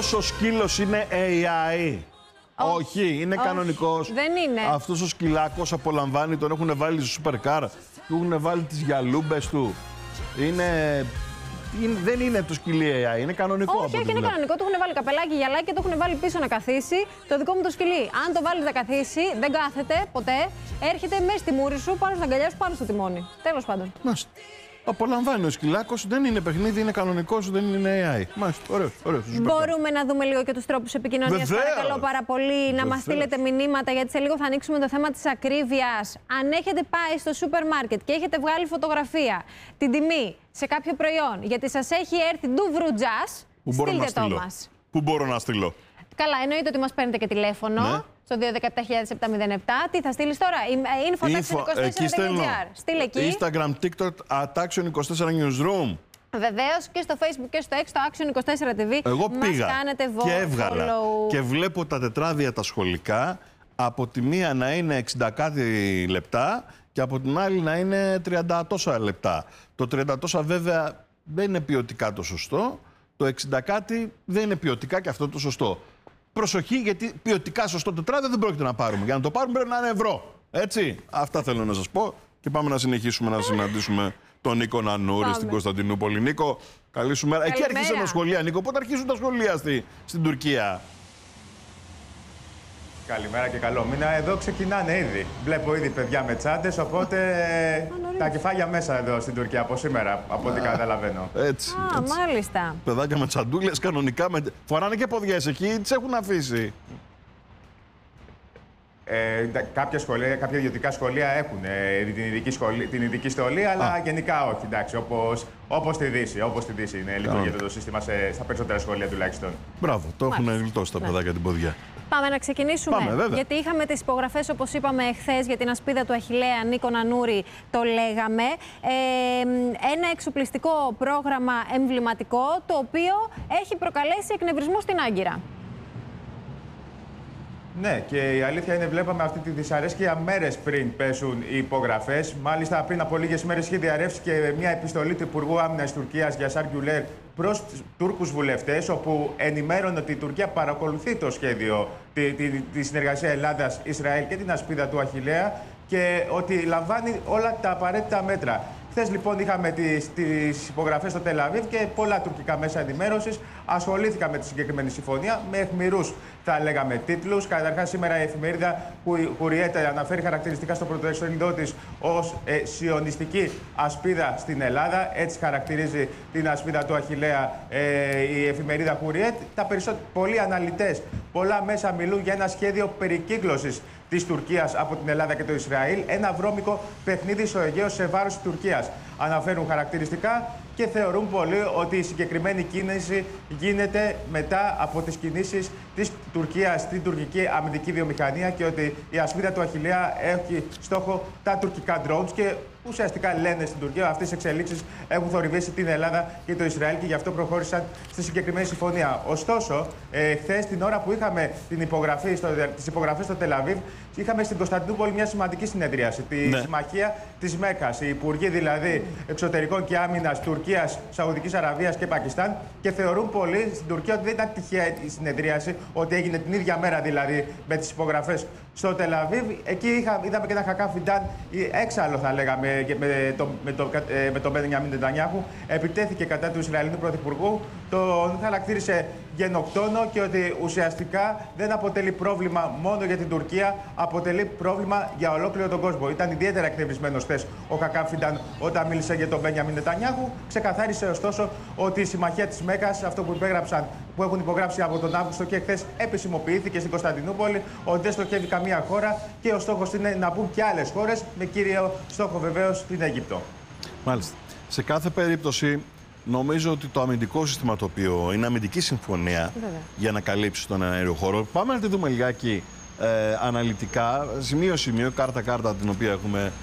Αυτός ο σκύλος είναι AI. Όχι, είναι κανονικός. Δεν είναι. Αυτός ο σκυλάκος απολαμβάνει, τον έχουν βάλει στο supercar, του έχουν βάλει τις γυαλούμπες του. Δεν είναι το σκυλί AI, είναι κανονικό. Όχι, είναι κανονικό. Του έχουν βάλει καπελάκι, γυαλάκι και το έχουν βάλει πίσω να καθίσει. Το δικό μου το σκυλί. Αν το βάλει να καθίσει, δεν κάθεται ποτέ. Έρχεται μέσα στη μούρη σου, πάνω στα αγκαλιά σου, πάνω στο τιμόνι. Τέλος πάντων. Μάλιστα. Απολαμβάνει ο σκυλάκος, δεν είναι παιχνίδι, είναι κανονικός, δεν είναι AI. Μάλιστα, ωραίος. Μπορούμε να δούμε λίγο και τους τρόπους επικοινωνίας. Παρακαλώ πάρα πολύ να μας στείλετε μηνύματα, γιατί σε λίγο θα ανοίξουμε το θέμα της ακρίβειας. Αν έχετε πάει στο σούπερ μάρκετ και έχετε βγάλει φωτογραφία, την τιμή σε κάποιο προϊόν, γιατί σας έχει έρθει ντουβρουτζάς, στείλτε το μας. Πού μπορώ να στείλω? Καλά, εννοείται ότι μας παίρνετε και τηλέφωνο. Ναι. Στο 217-707. Τι θα στείλεις τώρα? info@action24.gr. Στείλε εκεί. Instagram, TikTok, @action24 newsroom. Βεβαίως και στο Facebook και στο X, το Action24 TV. Εγώ πήγα και έβγαλα follow. Και βλέπω τα τετράδια τα σχολικά, από τη μία να είναι 60 κάτι λεπτά και από την άλλη να είναι 30 τόσα λεπτά. Το 30 τόσα βέβαια δεν είναι ποιοτικά το σωστό, το 60 κάτι δεν είναι ποιοτικά και αυτό το σωστό. Προσοχή, γιατί ποιοτικά σωστό τετράδιο δεν πρόκειται να πάρουμε. Για να το πάρουμε πρέπει να είναι ευρώ. Έτσι. Αυτά θέλω να σας πω. Και πάμε να συνεχίσουμε να συναντήσουμε τον Νίκο Νανούρη στην Κωνσταντινούπολη. Νίκο, καλή σου μέρα. Εκεί άρχισαν τα σχολεία, Νίκο. Πότε αρχίζουν τα σχολεία στην Τουρκία? Καλημέρα και καλό μήνα. Εδώ ξεκινάνε ήδη. Βλέπω ήδη παιδιά με τσάντες, οπότε τα κεφάλια μέσα εδώ στην Τουρκία από σήμερα, από ό,τι καταλαβαίνω. Έτσι. Μάλιστα. Παιδάκια με τσαντούλες κανονικά. Φοράνε και ποδιές εκεί, τις έχουν αφήσει. Κάποια ιδιωτικά σχολεία έχουν την ειδική στολή, αλλά γενικά όχι. Εντάξει, όπως στη Δύση είναι λειτουργεί το σύστημα στα περισσότερα σχολεία τουλάχιστον. Μπράβο, το έχουν γλιτώσει τα παιδάκια την ποδιά. Πάμε να ξεκινήσουμε. Γιατί είχαμε τις υπογραφές, όπως είπαμε εχθές, για την ασπίδα του Αχιλλέα Νίκο Νανούρη, το λέγαμε. Ένα εξοπλιστικό πρόγραμμα εμβληματικό, το οποίο έχει προκαλέσει εκνευρισμό στην Άγκυρα. Ναι, και η αλήθεια είναι, βλέπαμε αυτή τη δυσαρέσκεια μέρες πριν πέσουν οι υπογραφές. Μάλιστα, πριν από λίγες μέρες είχε διαρρεύσει και μια επιστολή του Υπουργού Άμυνας Τουρκίας, Γιασάρ Γκιουλέρ, προς Τούρκους βουλευτές, όπου ενημέρωνε ότι η Τουρκία παρακολουθεί το σχέδιο, τη συνεργασία Ελλάδας-Ισραήλ και την ασπίδα του Αχιλλέα και ότι λαμβάνει όλα τα απαραίτητα μέτρα. Χθες λοιπόν είχαμε τις υπογραφές στο Τελαβίβ και πολλά τουρκικά μέσα ενημέρωσης ασχολήθηκαν με τη συγκεκριμένη συμφωνία, με αιχμηρούς θα λέγαμε τίτλους. Καταρχάς σήμερα η εφημερίδα Hurriyet αναφέρει χαρακτηριστικά στο πρωτοσέλιδό της ως σιωνιστική ασπίδα στην Ελλάδα. Έτσι χαρακτηρίζει την ασπίδα του Αχιλλέα η εφημερίδα Hurriyet. Πολλοί αναλυτές, πολλά μέσα μιλούν για ένα σχέδιο περικύκλωσης της Τουρκίας από την Ελλάδα και το Ισραήλ, ένα βρώμικο παιχνίδι στο Αιγαίο σε βάρος της Τουρκίας. Αναφέρουν χαρακτηριστικά και θεωρούν πολλοί ότι η συγκεκριμένη κίνηση γίνεται μετά από τις κινήσεις της Τουρκίας στην τουρκική αμυντική βιομηχανία και ότι η ασπίδα του Αχιλλέα έχει στόχο τα τουρκικά drones και ουσιαστικά λένε στην Τουρκία αυτές οι εξελίξεις έχουν θορυβήσει την Ελλάδα και το Ισραήλ και γι' αυτό προχώρησαν στη συγκεκριμένη συμφωνία. Ωστόσο, χθες την ώρα που είχαμε τις υπογραφές στο Τελαβίβ, είχαμε στην Κωνσταντινούπολη μια σημαντική συνεδρίαση, τη Συμμαχία της Μέκκας. Οι υπουργοί δηλαδή εξωτερικών και άμυνας Τουρκίας, Σαουδικής Αραβίας και Πακιστάν και θεωρούν πολλοί στην Τουρκία ότι δεν ήταν τυχαία η συνεδρίαση, ότι έγινε την ίδια μέρα δηλαδή με τις υπογραφές στο Τελαβίβ. Εκεί είδαμε και ένα Χακάν Φιντάν έξαλλο, θα λέγαμε, με τον Μπενιαμίν Νετανιάχου. Επιτέθηκε κατά του Ισραηλινού Πρωθυπουργού, τον χαρακτήρισε γενοκτόνο και ότι ουσιαστικά δεν αποτελεί πρόβλημα μόνο για την Τουρκία, αποτελεί πρόβλημα για ολόκληρο τον κόσμο. Ήταν ιδιαίτερα εκνευρισμένος χθες ο Χακάν Φιντάν όταν μίλησε για τον Μπενιαμίν Νετανιάχου. Ξεκαθάρισε ωστόσο ότι η συμμαχία της Μέκκας, αυτό που έχουν υπογράψει από τον Αύγουστο και χθες επισημοποιήθηκε στην Κωνσταντινούπολη, ότι δεν στοχεύει καμία χώρα και ο στόχος είναι να μπουν και άλλες χώρες, με κύριο στόχο βεβαίως την Αίγυπτο. Μάλιστα. Σε κάθε περίπτωση, νομίζω ότι το αμυντικό σύστημα, το οποίο είναι αμυντική συμφωνία για να καλύψει τον αέριο χώρο, πάμε να τη δούμε λιγάκι αναλυτικά, σημείο-σημείο, κάρτα-κάρτα, την οποία έχουμε.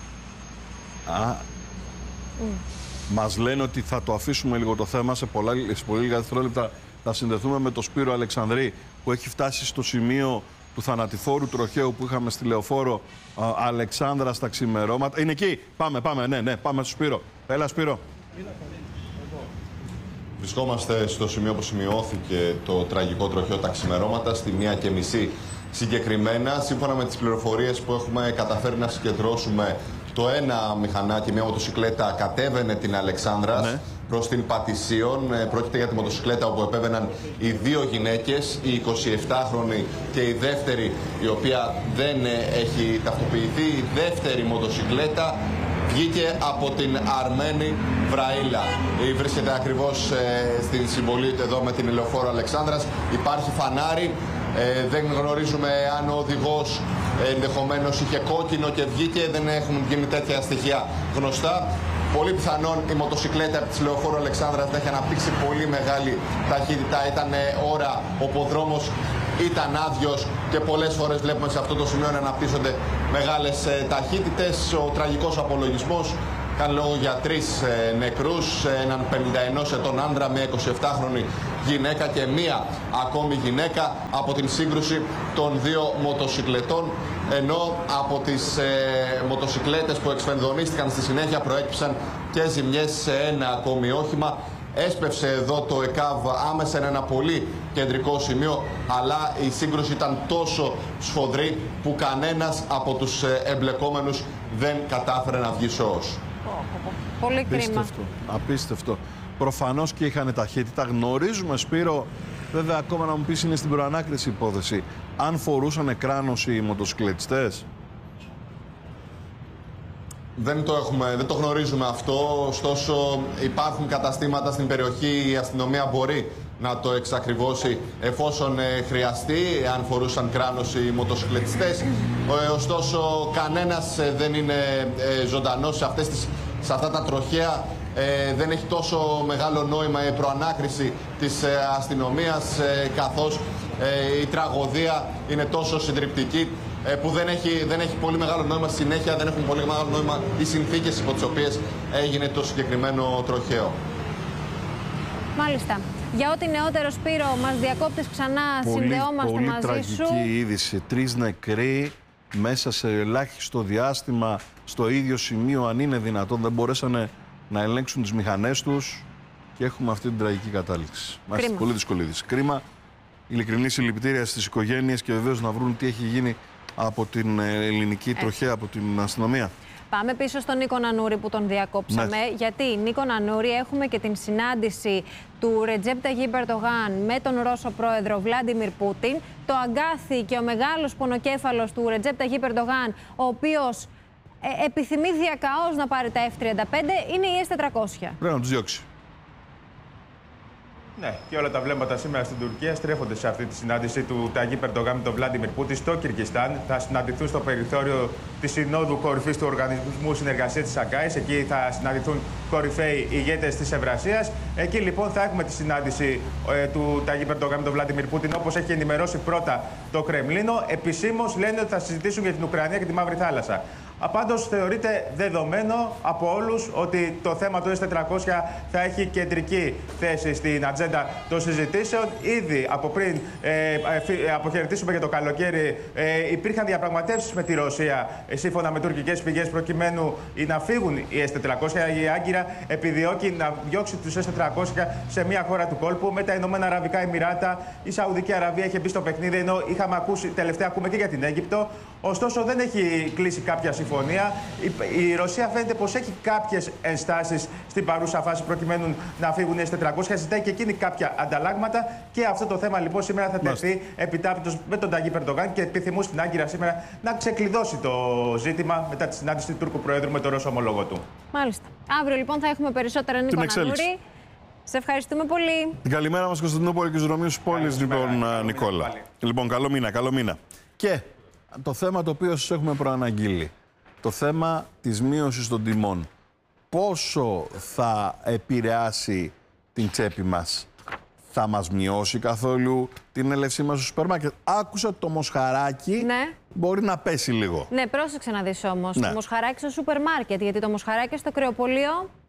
Μας λένε ότι θα το αφήσουμε λίγο το θέμα σε πολύ λίγα δευτερόλεπτα. Θα συνδεθούμε με τον Σπύρο Αλεξανδρή, που έχει φτάσει στο σημείο του θανατηφόρου τροχαίου που είχαμε στη Λεωφόρο Αλεξάνδρα στα ξημερώματα. Είναι εκεί. Πάμε, ναι, πάμε στο Σπύρο. Έλα, Σπύρο. Βρισκόμαστε στο σημείο που σημειώθηκε το τραγικό τροχαίο τα ξημερώματα, στη 1:30 συγκεκριμένα. Σύμφωνα με τις πληροφορίες που έχουμε καταφέρει να συγκεντρώσουμε, το ένα μηχανάκι, μια μοτοσυκλέτα, κατέβαινε την Αλεξάνδρας προς την Πατησίων. Πρόκειται για τη μοτοσυκλέτα όπου επέβαιναν οι δύο γυναίκες, η 27χρονη και η δεύτερη, η οποία δεν έχει ταυτοποιηθεί. Η δεύτερη μοτοσυκλέτα βγήκε από την Αρμένη Βραήλα. Βρίσκεται ακριβώς στην συμβολή εδώ με την Λεωφόρο Αλεξάνδρας. Υπάρχει φανάρι. Δεν γνωρίζουμε αν ο οδηγός ενδεχομένως είχε κόκκινο και βγήκε. Δεν έχουν γίνει τέτοια στοιχεία γνωστά. Πολύ πιθανόν η μοτοσυκλέτα της Λεωφόρου Αλεξάνδρας να έχει αναπτύξει πολύ μεγάλη ταχύτητα. Ήταν ώρα, ο ποδρόμος ήταν άδειος και πολλές φορές βλέπουμε σε αυτό το σημείο να αναπτύσσονται μεγάλες ταχύτητες. Ο τραγικός απολογισμός κάνει λόγο για 3 νεκρούς, έναν 51 ετών άντρα, μια 27χρονη γυναίκα και μία ακόμη γυναίκα από την σύγκρουση των δύο μοτοσυκλετών, ενώ από τις μοτοσυκλέτες που εξφενδονίστηκαν στη συνέχεια προέκυψαν και ζημιές σε ένα ακόμη όχημα. Έσπευσε εδώ το ΕΚΑΒ άμεσα, ένα πολύ κεντρικό σημείο, αλλά η σύγκρουση ήταν τόσο σφοδρή που κανένας από τους εμπλεκόμενους δεν κατάφερε να βγει σώος. Πολύ κρίμα. Απίστευτο. Προφανώς και είχαν ταχύτητα. Γνωρίζουμε, Σπύρο, βέβαια ακόμα να μου πεις είναι στην προανάκριση υπόθεση, αν φορούσαν εκράνωση οι μοτοσυκλετιστές. Δεν το γνωρίζουμε αυτό, ωστόσο υπάρχουν καταστήματα στην περιοχή, η αστυνομία μπορεί να το εξακριβώσει εφόσον χρειαστεί, αν φορούσαν κράνωση οι μοτοσυκλετιστές. Ωστόσο κανένας δεν είναι ζωντανός σε αυτά τα τροχαία. Δεν έχει τόσο μεγάλο νόημα η προανάκριση της αστυνομίας, καθώς η τραγωδία είναι τόσο συντριπτική που δεν έχει πολύ μεγάλο νόημα στη συνέχεια, δεν έχουν πολύ μεγάλο νόημα οι συνθήκες υπό τις οποίες έγινε το συγκεκριμένο τροχαίο. Μάλιστα. Για ό,τι νεότερο, Σπύρο, μας διακόπτεις ξανά, συνδεόμαστε μαζί σου. Πολύ τραγική είδηση. 3 νεκροί μέσα σε ελάχιστο διάστημα στο ίδιο σημείο, αν είναι δυνατόν. Δεν μπορέσανε να ελέγξουν τις μηχανές τους και έχουμε αυτή την τραγική κατάληξη. Μάλιστα, πολύ δύσκολη είδηση. Κρίμα. Ειλικρινή συλληπιτήρια στις οικογένειες και βεβαίως να βρουν τι έχει γίνει από την ελληνική τροχαία, από την αστυνομία. Πάμε πίσω στον Νίκο Νανούρη που τον διακόψαμε. Γιατί, Νίκο Νανούρη, έχουμε και την συνάντηση του Ρετζέπ Ταγίπ Ερντογάν με τον Ρώσο πρόεδρο Βλάντιμιρ Πούτιν. Το αγκάθι και ο μεγάλος πονοκέφαλος του Ρετζέπ Ταγίπ Ερντογάν, ο οποίος επιθυμεί διακαώς να πάρει τα F-35, είναι η S-400. Πρέπει να τους διώξει. Ναι, και όλα τα βλέμματα σήμερα στην Τουρκία στρέφονται σε αυτή τη συνάντηση του Ταγίπ Ερντογάν με τον Βλάντιμιρ Πούτιν στο Κυργιστάν. Θα συναντηθούν στο περιθώριο της Συνόδου Κορυφής του Οργανισμού Συνεργασίας της Σαγκάης. Εκεί θα συναντηθούν κορυφαίοι ηγέτες της Ευρασίας. Εκεί λοιπόν θα έχουμε τη συνάντηση του Ταγίπ Ερντογάν με τον Βλάντιμιρ Πούτιν, όπως έχει ενημερώσει πρώτα το Κρεμλίνο. Επισήμως λένε ότι θα συζητήσουν για την Ουκρανία και τη Μαύρη Θάλασσα. Πάντως θεωρείται δεδομένο από όλους ότι το θέμα του S-400 θα έχει κεντρική θέση στην ατζέντα των συζητήσεων. Ήδη από πριν αποχαιρετήσουμε για το καλοκαίρι, υπήρχαν διαπραγματεύσεις με τη Ρωσία, σύμφωνα με τουρκικές πηγές, προκειμένου να φύγουν οι S-400. Η Άγκυρα επιδιώκει να διώξει τους S-400 σε μια χώρα του κόλπου, με τα Ηνωμένα Αραβικά Εμιράτα. Η Σαουδική Αραβία έχει μπει στο παιχνίδι, ενώ είχαμε ακούσει, τελευταία ακούμε και για την Αίγυπτο. Ωστόσο δεν έχει κλείσει κάποια συμφωνία. Η Ρωσία φαίνεται πως έχει κάποιες ενστάσεις στην παρούσα φάση προκειμένου να φύγουν οι S-400. Ζητάει και εκείνη κάποια ανταλλάγματα. Και αυτό το θέμα λοιπόν σήμερα θα τεθεί επιτάπητος με τον Ταγίπ Ερντογάν και επιθυμούν στην Άγκυρα σήμερα να ξεκλειδώσει το ζήτημα μετά τη συνάντηση του Τούρκου Προέδρου με τον Ρώσο ομολόγο του. Μάλιστα. Αύριο λοιπόν θα έχουμε περισσότερα, Νίκο Νανούρη. Σε ευχαριστούμε πολύ. Την καλημέρα μας, Κωνσταντινούπολη και στους δρομίους πόλης, λοιπόν, Νικόλα. Λοιπόν, καλό μήνα, καλό μήνα. Και το θέμα το οποίο σας έχουμε προαναγγείλει, το θέμα της μείωσης των τιμών. Πόσο θα επηρεάσει την τσέπη μας? Θα μας μειώσει καθόλου την έλευσή μας στο σούπερ μάρκετ? Άκουσα το μοσχαράκι, μπορεί να πέσει λίγο. Ναι, πρόσεξε να δεις όμως. Το μοσχαράκι στο σούπερ μάρκετ, γιατί το μοσχαράκι στο κρεοπωλείο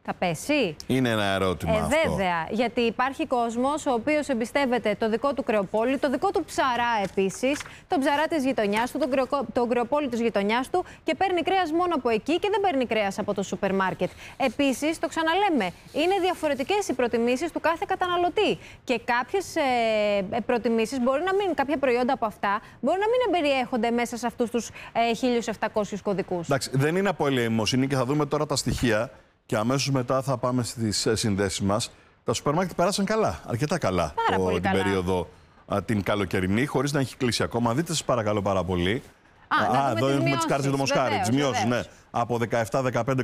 Θα πέσει. Είναι ένα ερώτημα αυτό. Βέβαια, γιατί υπάρχει κόσμος ο οποίος εμπιστεύεται το δικό του κρεοπόλι, το δικό του ψαρά επίσης, τον ψαρά της γειτονιάς του, τον κρεοπόλι της γειτονιάς του και παίρνει κρέας μόνο από εκεί και δεν παίρνει κρέας από το σούπερ μάρκετ. Επίσης, το ξαναλέμε, είναι διαφορετικές οι προτιμήσεις του κάθε καταναλωτή. Και κάποιες προτιμήσεις μπορεί να μην, κάποια προϊόντα από αυτά μπορεί να μην εμπεριέχονται μέσα σε αυτούς τους 1.700 κωδικούς. Εντάξει, δεν είναι από ελεημοσύνη και θα δούμε τώρα τα στοιχεία. Και αμέσως μετά θα πάμε στις συνδέσεις μας. Τα σούπερ μάρκετ περάσαν καλά, αρκετά καλά την περίοδο την καλοκαιρινή, χωρίς να έχει κλείσει ακόμα. Δείτε σας παρακαλώ πάρα πολύ. Εδώ έχουμε τις κάρτες για το Μοσχάρι, τις μειώσεις, ναι. Από 17,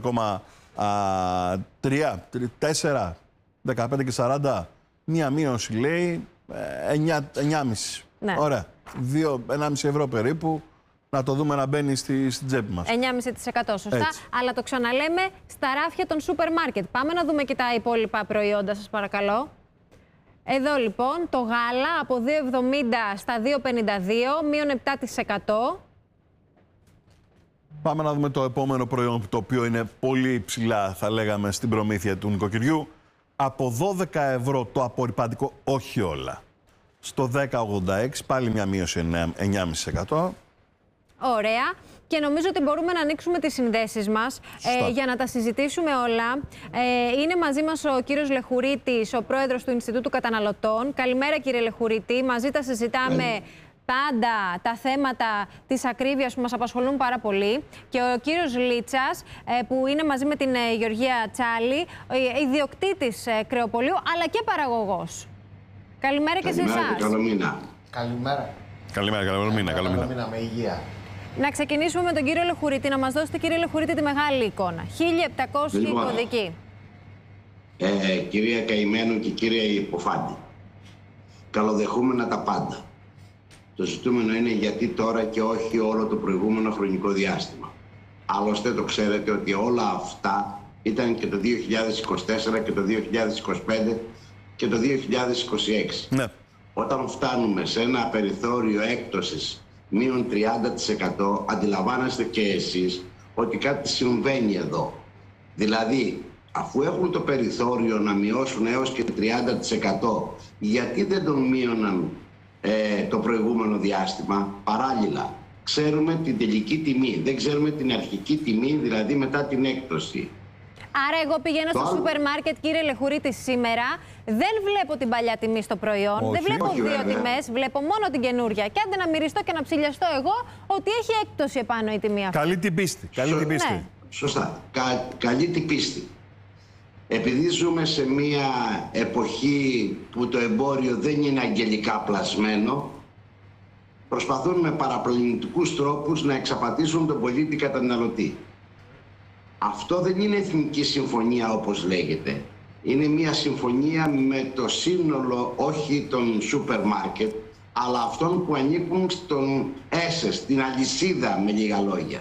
15,3, 4, 15 και 40, μία μείωση λέει 9,5. Ναι. Ωραία, 1,5 ευρώ περίπου. Να το δούμε να μπαίνει στην τσέπη μας. 9,5% σωστά. Έτσι. Αλλά το ξαναλέμε στα ράφια των σούπερ μάρκετ. Πάμε να δούμε και τα υπόλοιπα προϊόντα, σας παρακαλώ. Εδώ λοιπόν το γάλα από 2,70 στα 2,52, μείον 7%. Πάμε να δούμε το επόμενο προϊόν, το οποίο είναι πολύ ψηλά, θα λέγαμε, στην προμήθεια του νοικοκυριού. Από 12 ευρώ το απορρυπαντικό, όχι όλα, στο 10,86, πάλι μια μείωση 9,5%. Ωραία. Και νομίζω ότι μπορούμε να ανοίξουμε τις συνδέσεις μας για να τα συζητήσουμε όλα. Είναι μαζί μας ο κύριος Λεχουρίτης, ο πρόεδρος του Ινστιτούτου Καταναλωτών. Καλημέρα κύριε Λεχουρίτη. Μαζί τα συζητάμε πάντα τα θέματα της ακρίβειας που μας απασχολούν πάρα πολύ. Και ο κύριος Λίτσας, που είναι μαζί με την Γεωργία Τσάλη, ιδιοκτήτης κρεοπολίου αλλά και παραγωγός. Καλημέρα και σε εσάς. Καλό μήνα. Καλημέρα, καλό μήνα. Καλό μήνα με υγεία. Να ξεκινήσουμε με τον κύριο Λεχουρίτη, να μας δώσετε κύριε Λεχουρίτη τη μεγάλη εικόνα. 1.700 κωδικοί. Κυρία Καημένο και κύριε Υποφάντη, καλοδεχούμενα τα πάντα. Το ζητούμενο είναι γιατί τώρα και όχι όλο το προηγούμενο χρονικό διάστημα. Άλλωστε το ξέρετε ότι όλα αυτά ήταν και το 2024 και το 2025 και το 2026. Ναι. Όταν φτάνουμε σε ένα περιθώριο έκπτωσης μείον 30%, αντιλαμβάνεστε και εσείς ότι κάτι συμβαίνει εδώ. Δηλαδή, αφού έχουν το περιθώριο να μειώσουν έως και 30%, γιατί δεν τον μείωναν το προηγούμενο διάστημα? Παράλληλα, ξέρουμε την τελική τιμή, δεν ξέρουμε την αρχική τιμή, δηλαδή μετά την έκπτωση. Άρα εγώ πηγαίνω στο σούπερ μάρκετ, κύριε Λεχουρίτη, σήμερα, δεν βλέπω την παλιά τιμή στο προϊόν, δεν βλέπω δύο τιμές, βλέπω μόνο την καινούρια. Και άντε να μυριστώ και να ψηλιαστώ εγώ ότι έχει έκπτωση επάνω η τιμή αυτή. Καλή την πίστη. Ναι. Σωστά. Καλή την πίστη. Επειδή ζούμε σε μια εποχή που το εμπόριο δεν είναι αγγελικά πλασμένο, προσπαθούν με παραπλανητικούς τρόπους να εξαπατήσουν τον πολίτη καταναλωτή. Αυτό δεν είναι εθνική συμφωνία όπως λέγεται. Είναι μια συμφωνία με το σύνολο όχι των σούπερ μάρκετ, αλλά αυτών που ανήκουν στον ΕΣΕ, την αλυσίδα με λίγα λόγια.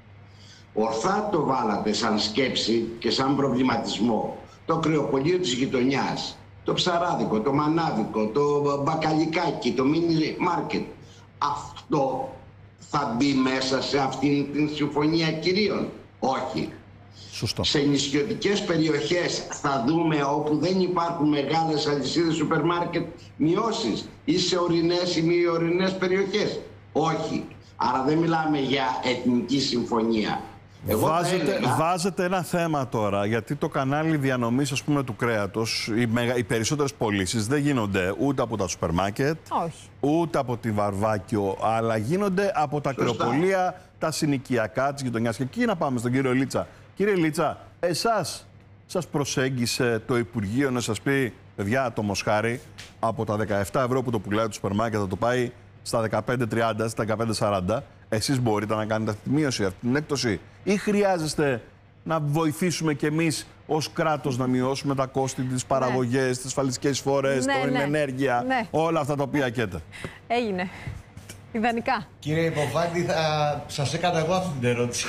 Ορθά το βάλατε σαν σκέψη και σαν προβληματισμό το κρεοπολείο της γειτονιάς, το ψαράδικο, το μανάβικο, το μπακαλικάκι, το μίνι μάρκετ. Αυτό θα μπει μέσα σε αυτήν την συμφωνία κυρίων? Όχι. Σωστό. Σε νησιωτικές περιοχές θα δούμε, όπου δεν υπάρχουν μεγάλες αλυσίδες σούπερ μάρκετ, μειώσεις, ή σε ορεινές ή μη ορεινές περιοχές? Όχι. Άρα δεν μιλάμε για εθνική συμφωνία. Βάζετε ένα θέμα τώρα, γιατί το κανάλι διανομής, ας πούμε, του κρέατος, οι περισσότερες πωλήσεις δεν γίνονται ούτε από τα σούπερ μάρκετ, ούτε από τη Βαρβάκιο, αλλά γίνονται από τα κρεοπολία, τα συνοικιακά της γειτονιάς. Και εκεί να πάμε στον κύριο Λίτσα. Κύριε Λίτσα, εσάς σας προσέγγισε το Υπουργείο να σας πει, παιδιά, το Μοσχάρι από τα 17 ευρώ που το πουλάει το σούπερ μάρκετ θα το πάει στα 15,30, στα 15,40. Εσείς μπορείτε να κάνετε αυτή τη μείωση, αυτή την έκπτωση, ή χρειάζεστε να βοηθήσουμε κι εμείς ως κράτος να μειώσουμε τα κόστη, τις παραγωγές, τις ασφαλιστικές εισφορές, την ενέργεια, όλα αυτά τα οποία έχετε? Έγινε. Ιδανικά. Κύριε Υποφάντη, θα σας έκανα εγώ αυτή την ερώτηση.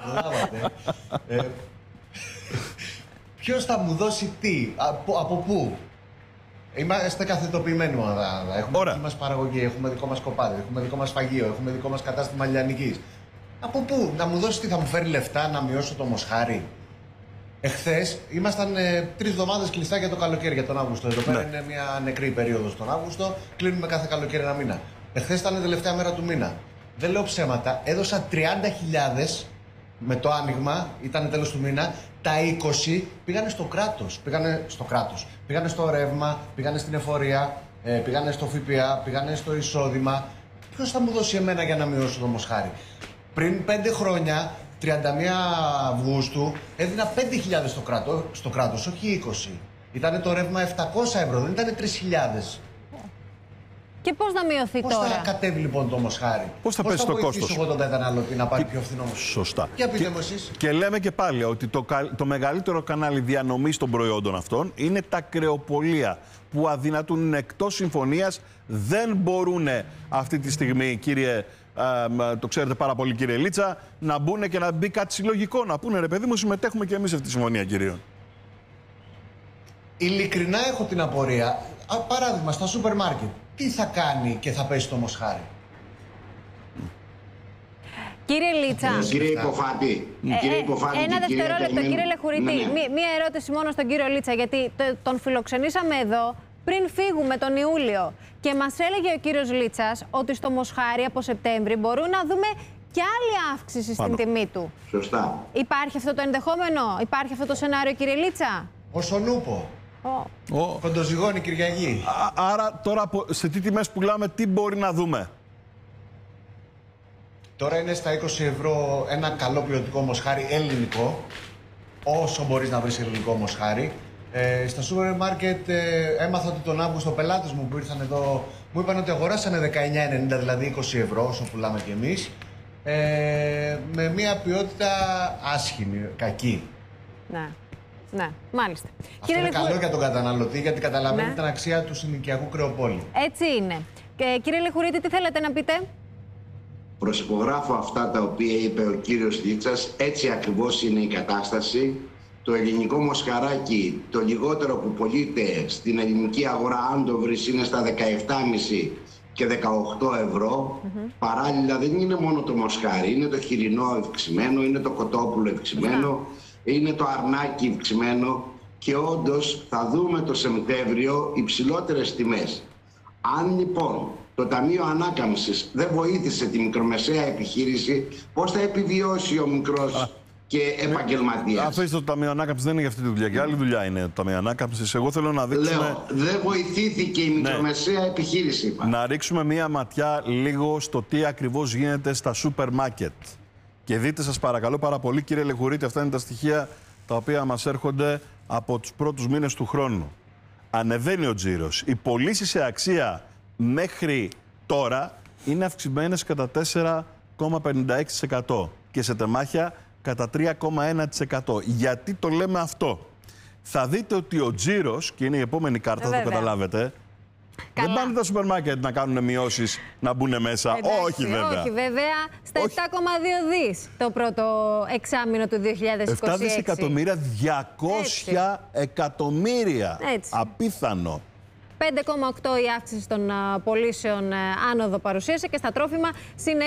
Ποιος θα μου δώσει τι, από πού? Είμαστε καθετοποιημένοι ομάδα. Έχουμε δική μας παραγωγή, έχουμε δικό μας κοπάδι, έχουμε δικό μας φαγείο, έχουμε δικό μας κατάστημα λιανικής. Από πού? Να μου δώσει τι, θα μου φέρει λεφτά να μειώσω το Μοσχάρι? Εχθές ήμασταν 3 εβδομάδες κλειστά για το καλοκαίρι, για τον Αύγουστο. Εδώ πέρα είναι μια νεκρή περίοδος τον Αύγουστο. Κλείνουμε κάθε καλοκαίρι ένα μήνα. Εχθές ήταν η τελευταία μέρα του μήνα. Δεν λέω ψέματα. Έδωσα 30.000 με το άνοιγμα, ήταν τέλος του μήνα. Τα 20 πήγανε στο κράτος. Πήγανε στο ρεύμα, πήγανε στην εφορία, πήγανε στο ΦΠΑ, πήγανε στο εισόδημα. Ποιος θα μου δώσει εμένα για να μειώσω το μοσχάρι? Πριν 5 χρόνια, 31 Αυγούστου, έδινα 5.000 στο κράτος, όχι 20. Ήτανε το ρεύμα 700 ευρώ, δεν ήτανε 3.000. Και πώς να μειωθεί πώς τώρα? Πώς θα κατέβει λοιπόν το μοσχάρι? Πώς θα πέσει το κόστος? Πώς θα βοηθήσω εγώ τον καταναλωτή να πάρει πιο φθηνό μοσχάρι? Σωστά. Για πείτε μου εσείς. Και λέμε και πάλι ότι το μεγαλύτερο κανάλι διανομής των προϊόντων αυτών είναι τα κρεοπολία, που αδυνατούν, είναι εκτός συμφωνίας, δεν μπορούν αυτή τη στιγμή, κύριε, το ξέρετε πάρα πολύ κύριε Λίτσα, να μπουν και να μπει κάτι συλλογικό, να πούνε ρε παιδί μου, συμμετέχουμε και εμείς σε αυτή τη συμφωνία κυρίων. Ειλικρινά έχω την απορία. Παράδειγμα, στα σούπερ μάρκετ, τι θα κάνει και θα πέσει το μοσχάρι? Κύριε Λίτσα. Κύριε Υποφάτη. Ένα δευτερόλεπτο, κύριε Λεχουρίτη. Μία ερώτηση μόνο στον κύριο Λίτσα, γιατί τον φιλοξενήσαμε εδώ πριν φύγουμε τον Ιούλιο. Και μας έλεγε ο κύριος Λίτσας ότι στο μοσχάρι από Σεπτέμβρη μπορούν να δούμε και άλλη αύξηση στην τιμή του. Σωστά. Υπάρχει αυτό το ενδεχόμενο? Υπάρχει αυτό το σενάριο, κύριε Λίτσα? Όσον ούπο. Κοντοζυγώνει Κυριακή. Άρα τώρα σε τι τιμές πουλάμε, τι μπορεί να δούμε? Τώρα είναι στα 20 ευρώ ένα καλό ποιοτικό μοσχάρι ελληνικό. Όσο μπορείς να βρεις ελληνικό μοσχάρι. Στα σούπερ μάρκετ έμαθα ότι τον Αύγουστο πελάτες μου που ήρθαν εδώ μου είπαν ότι αγοράσανε 19,90, δηλαδή 20 ευρώ όσο πουλάμε κι εμείς. Με μια ποιότητα άσχημη, κακή. Ναι, μάλιστα. Αυτό είναι καλό για τον καταναλωτή, γιατί καταλαβαίνει την αξία του συνοικιακού κρεοπόλη. Έτσι είναι. Κύριε Λεχουρίτη, τι θέλετε να πείτε? Προσυπογράφω αυτά τα οποία είπε ο κύριος Λίτσας. Έτσι ακριβώς είναι η κατάσταση. Το ελληνικό μοσχαράκι, το λιγότερο που πωλείται στην ελληνική αγορά, αν το βρεις, είναι στα 17,5 και 18 ευρώ. Παράλληλα δεν είναι μόνο το μοσχάρι, είναι το χοιρινό ευξημένο, είναι το κοτόπουλο ευξημένο, είναι το αρνάκι ευξημένο και όντως θα δούμε το Σεπτέμβριο υψηλότερες τιμές. Αν λοιπόν το Ταμείο Ανάκαμψης δεν βοήθησε τη μικρομεσαία επιχείρηση, πώς θα επιβιώσει ο μικρός και επαγγελματίας? Αφήστε το Ταμείο Ανάκαμψης, δεν είναι για αυτή τη δουλειά. Και άλλη δουλειά είναι το Ταμείο Ανάκαμψης. Εγώ θέλω να δείξουμε. Λέω, δεν βοηθήθηκε η μικρομεσαία επιχείρηση. Είπα. Να ρίξουμε μία ματιά λίγο στο τι ακριβώς γίνεται στα σούπερ μάρκετ. Και δείτε, σας παρακαλώ πάρα πολύ, κύριε Λεχουρίτη, αυτά είναι τα στοιχεία τα οποία μας έρχονται από τους πρώτους μήνες του χρόνου. Ανεβαίνει ο τζίρος. Οι πωλήσεις σε αξία μέχρι τώρα είναι αυξημένες κατά 4,56% και σε τεμάχια κατά 3,1%. Γιατί το λέμε αυτό? Θα δείτε ότι ο τζίρος, και είναι η επόμενη κάρτα, θα το καταλάβετε, δεν πάνε τα σούπερ μάρκετ να κάνουν μειώσεις, να μπουν μέσα. Εντάξει, όχι βέβαια. Όχι βέβαια. Στα 7,2 δις το πρώτο εξάμηνο του 2026. 7 δισεκατομμύρια, 200 εκατομμύρια. Έτσι. Απίθανο. 5,8 η αύξηση των πωλήσεων άνοδο παρουσίασε και στα τρόφιμα συν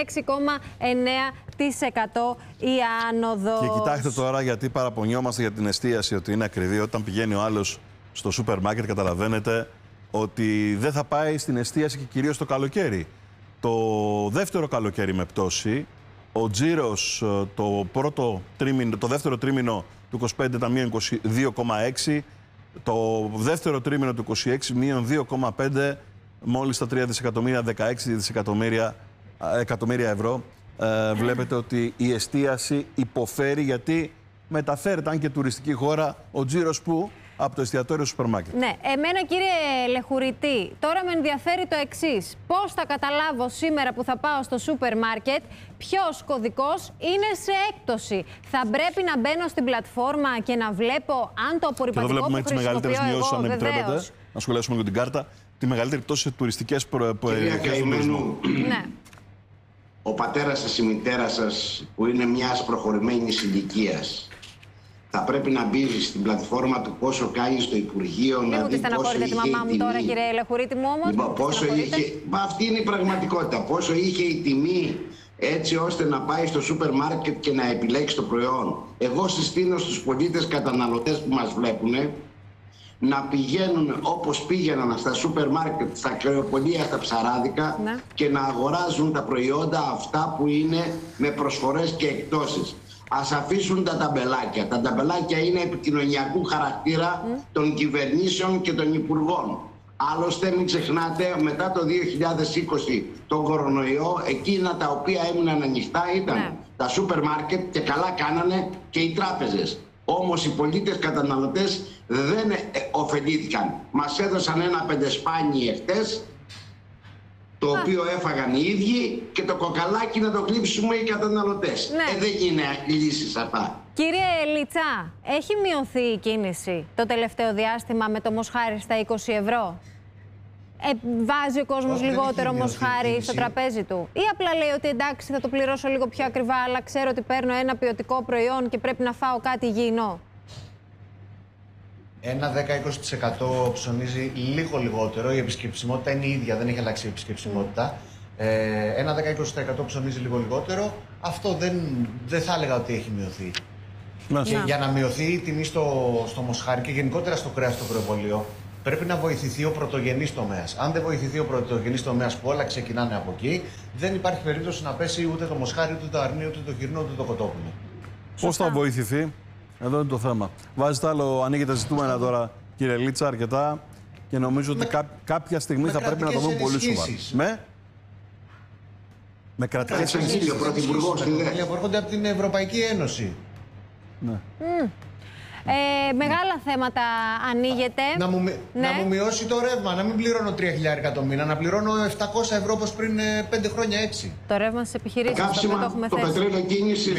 6,9% η άνοδος. Και κοιτάξτε τώρα, γιατί παραπονιόμαστε για την εστίαση ότι είναι ακριβή. Όταν πηγαίνει ο άλλος στο σούπερ μάρκετ, καταλαβαίνετε ότι δεν θα πάει στην εστίαση και κυρίως το καλοκαίρι. Το δεύτερο καλοκαίρι με πτώση, ο τζίρος το δεύτερο τρίμηνο του 25 ήταν μείον 2,6, το δεύτερο τρίμηνο του 26 μείον 2,5, μόλις τα 3 δισεκατομμύρια, 16 εκατομμύρια ευρώ. Βλέπετε ότι η εστίαση υποφέρει, γιατί μεταφέρεται, αν και τουριστική χώρα, ο τζίρος που από το εστιατόριο σούπερ μάρκετ. Ναι, εμένα κύριε Λεχουρίτη, τώρα με ενδιαφέρει το εξής. Πώς θα καταλάβω σήμερα που θα πάω στο σούπερ μάρκετ ποιος κωδικός είναι σε έκπτωση? Θα πρέπει να μπαίνω στην πλατφόρμα και να βλέπω αν το απορρυπαντικό που χρησιμοποιώ εγώ, τις μεγαλύτερες μειώσεις, αν επιτρέπετε, να σχολιάσουμε με την κάρτα, τη μεγαλύτερη πτώση σε τουριστικές περιοχές του τουρισμού. Ναι. Ο πατέρας σας, η μητέρα σας, που είναι μιας προχωρημένης ηλικίας, θα πρέπει να μπει στην πλατφόρμα του πόσο κάνει στο Υπουργείο, να δει πόσο είχε τη μαμά μου τώρα, κύριε Λεχουρίτη μου, όμως. Πόσο είχε... Αυτή είναι η πραγματικότητα. Πόσο είχε η τιμή έτσι ώστε να πάει στο σούπερ μάρκετ και να επιλέξει το προϊόν. Εγώ συστήνω στους πολίτες καταναλωτές που μας βλέπουν να πηγαίνουν όπως πήγαιναν στα σούπερ μάρκετ, στα κρεοπολία, στα ψαράδικα, και να αγοράζουν τα προϊόντα αυτά που είναι με προσφορές και εκτόσεις. Ας αφήσουν τα ταμπελάκια. Τα ταμπελάκια είναι επικοινωνιακού χαρακτήρα των κυβερνήσεων και των υπουργών. Άλλωστε, μην ξεχνάτε, μετά το 2020 τον κορονοϊό, εκείνα τα οποία έμειναν ανοιχτά ήταν τα σούπερ μάρκετ και καλά κάνανε και οι τράπεζες. Όμως οι πολίτες καταναλωτές δεν ωφελήθηκαν. Μας έδωσαν ένα πεντεσπάνι εχθές, το οποίο έφαγαν οι ίδιοι, και το κοκαλάκι να το κλείψουμε οι καταναλωτές. Δεν είναι λύσεις αυτά. Κύριε Λίτσα, έχει μειωθεί η κίνηση το τελευταίο διάστημα με το μοσχάρι στα 20 ευρώ? Βάζει ο κόσμος λιγότερο μοσχάρι στο τραπέζι του? Ή απλά λέει ότι εντάξει, θα το πληρώσω λίγο πιο ακριβά, αλλά ξέρω ότι παίρνω ένα ποιοτικό προϊόν και πρέπει να φάω κάτι υγιεινό? Ένα 10-20% ψωνίζει λίγο λιγότερο. Η επισκεψιμότητα είναι η ίδια, δεν έχει αλλάξει η επισκεψιμότητα. Ένα 10-20% ψωνίζει λίγο λιγότερο. Αυτό δεν θα έλεγα ότι έχει μειωθεί. Και για να μειωθεί η τιμή στο μοσχάρι και γενικότερα στο κρέας στο κρεοπολείο, πρέπει να βοηθηθεί ο πρωτογενής τομέας. Αν δεν βοηθηθεί ο πρωτογενής τομέας, που όλα ξεκινάνε από εκεί, δεν υπάρχει περίπτωση να πέσει ούτε το μοσχάρι, ούτε το αρνί, ούτε το γυρνό, ούτε το κοτόπουλο. Πώς θα βοηθηθεί? Εδώ είναι το θέμα. Βάζετε άλλο, ανοίγετε ζητούμενα τώρα, κύριε Λίτσα, αρκετά, και νομίζω ότι κάποια στιγμή θα πρέπει να το δούμε πολύ σοβαρά. Με κρατικές ενισχύσεις. Ο Πρωθυπουργός που έρχονται από την Ευρωπαϊκή Ένωση. Ναι. Μεγάλα θέματα ανοίγεται. Να μου μειώσει το ρεύμα, να μην πληρώνω 3.000 το μήνα, να πληρώνω 700 ευρώ όπως πριν 5 χρόνια, έτσι. Το ρεύμα στις επιχειρήσεις, το έχουμε θέσει. πετρέλαιο κίνησης.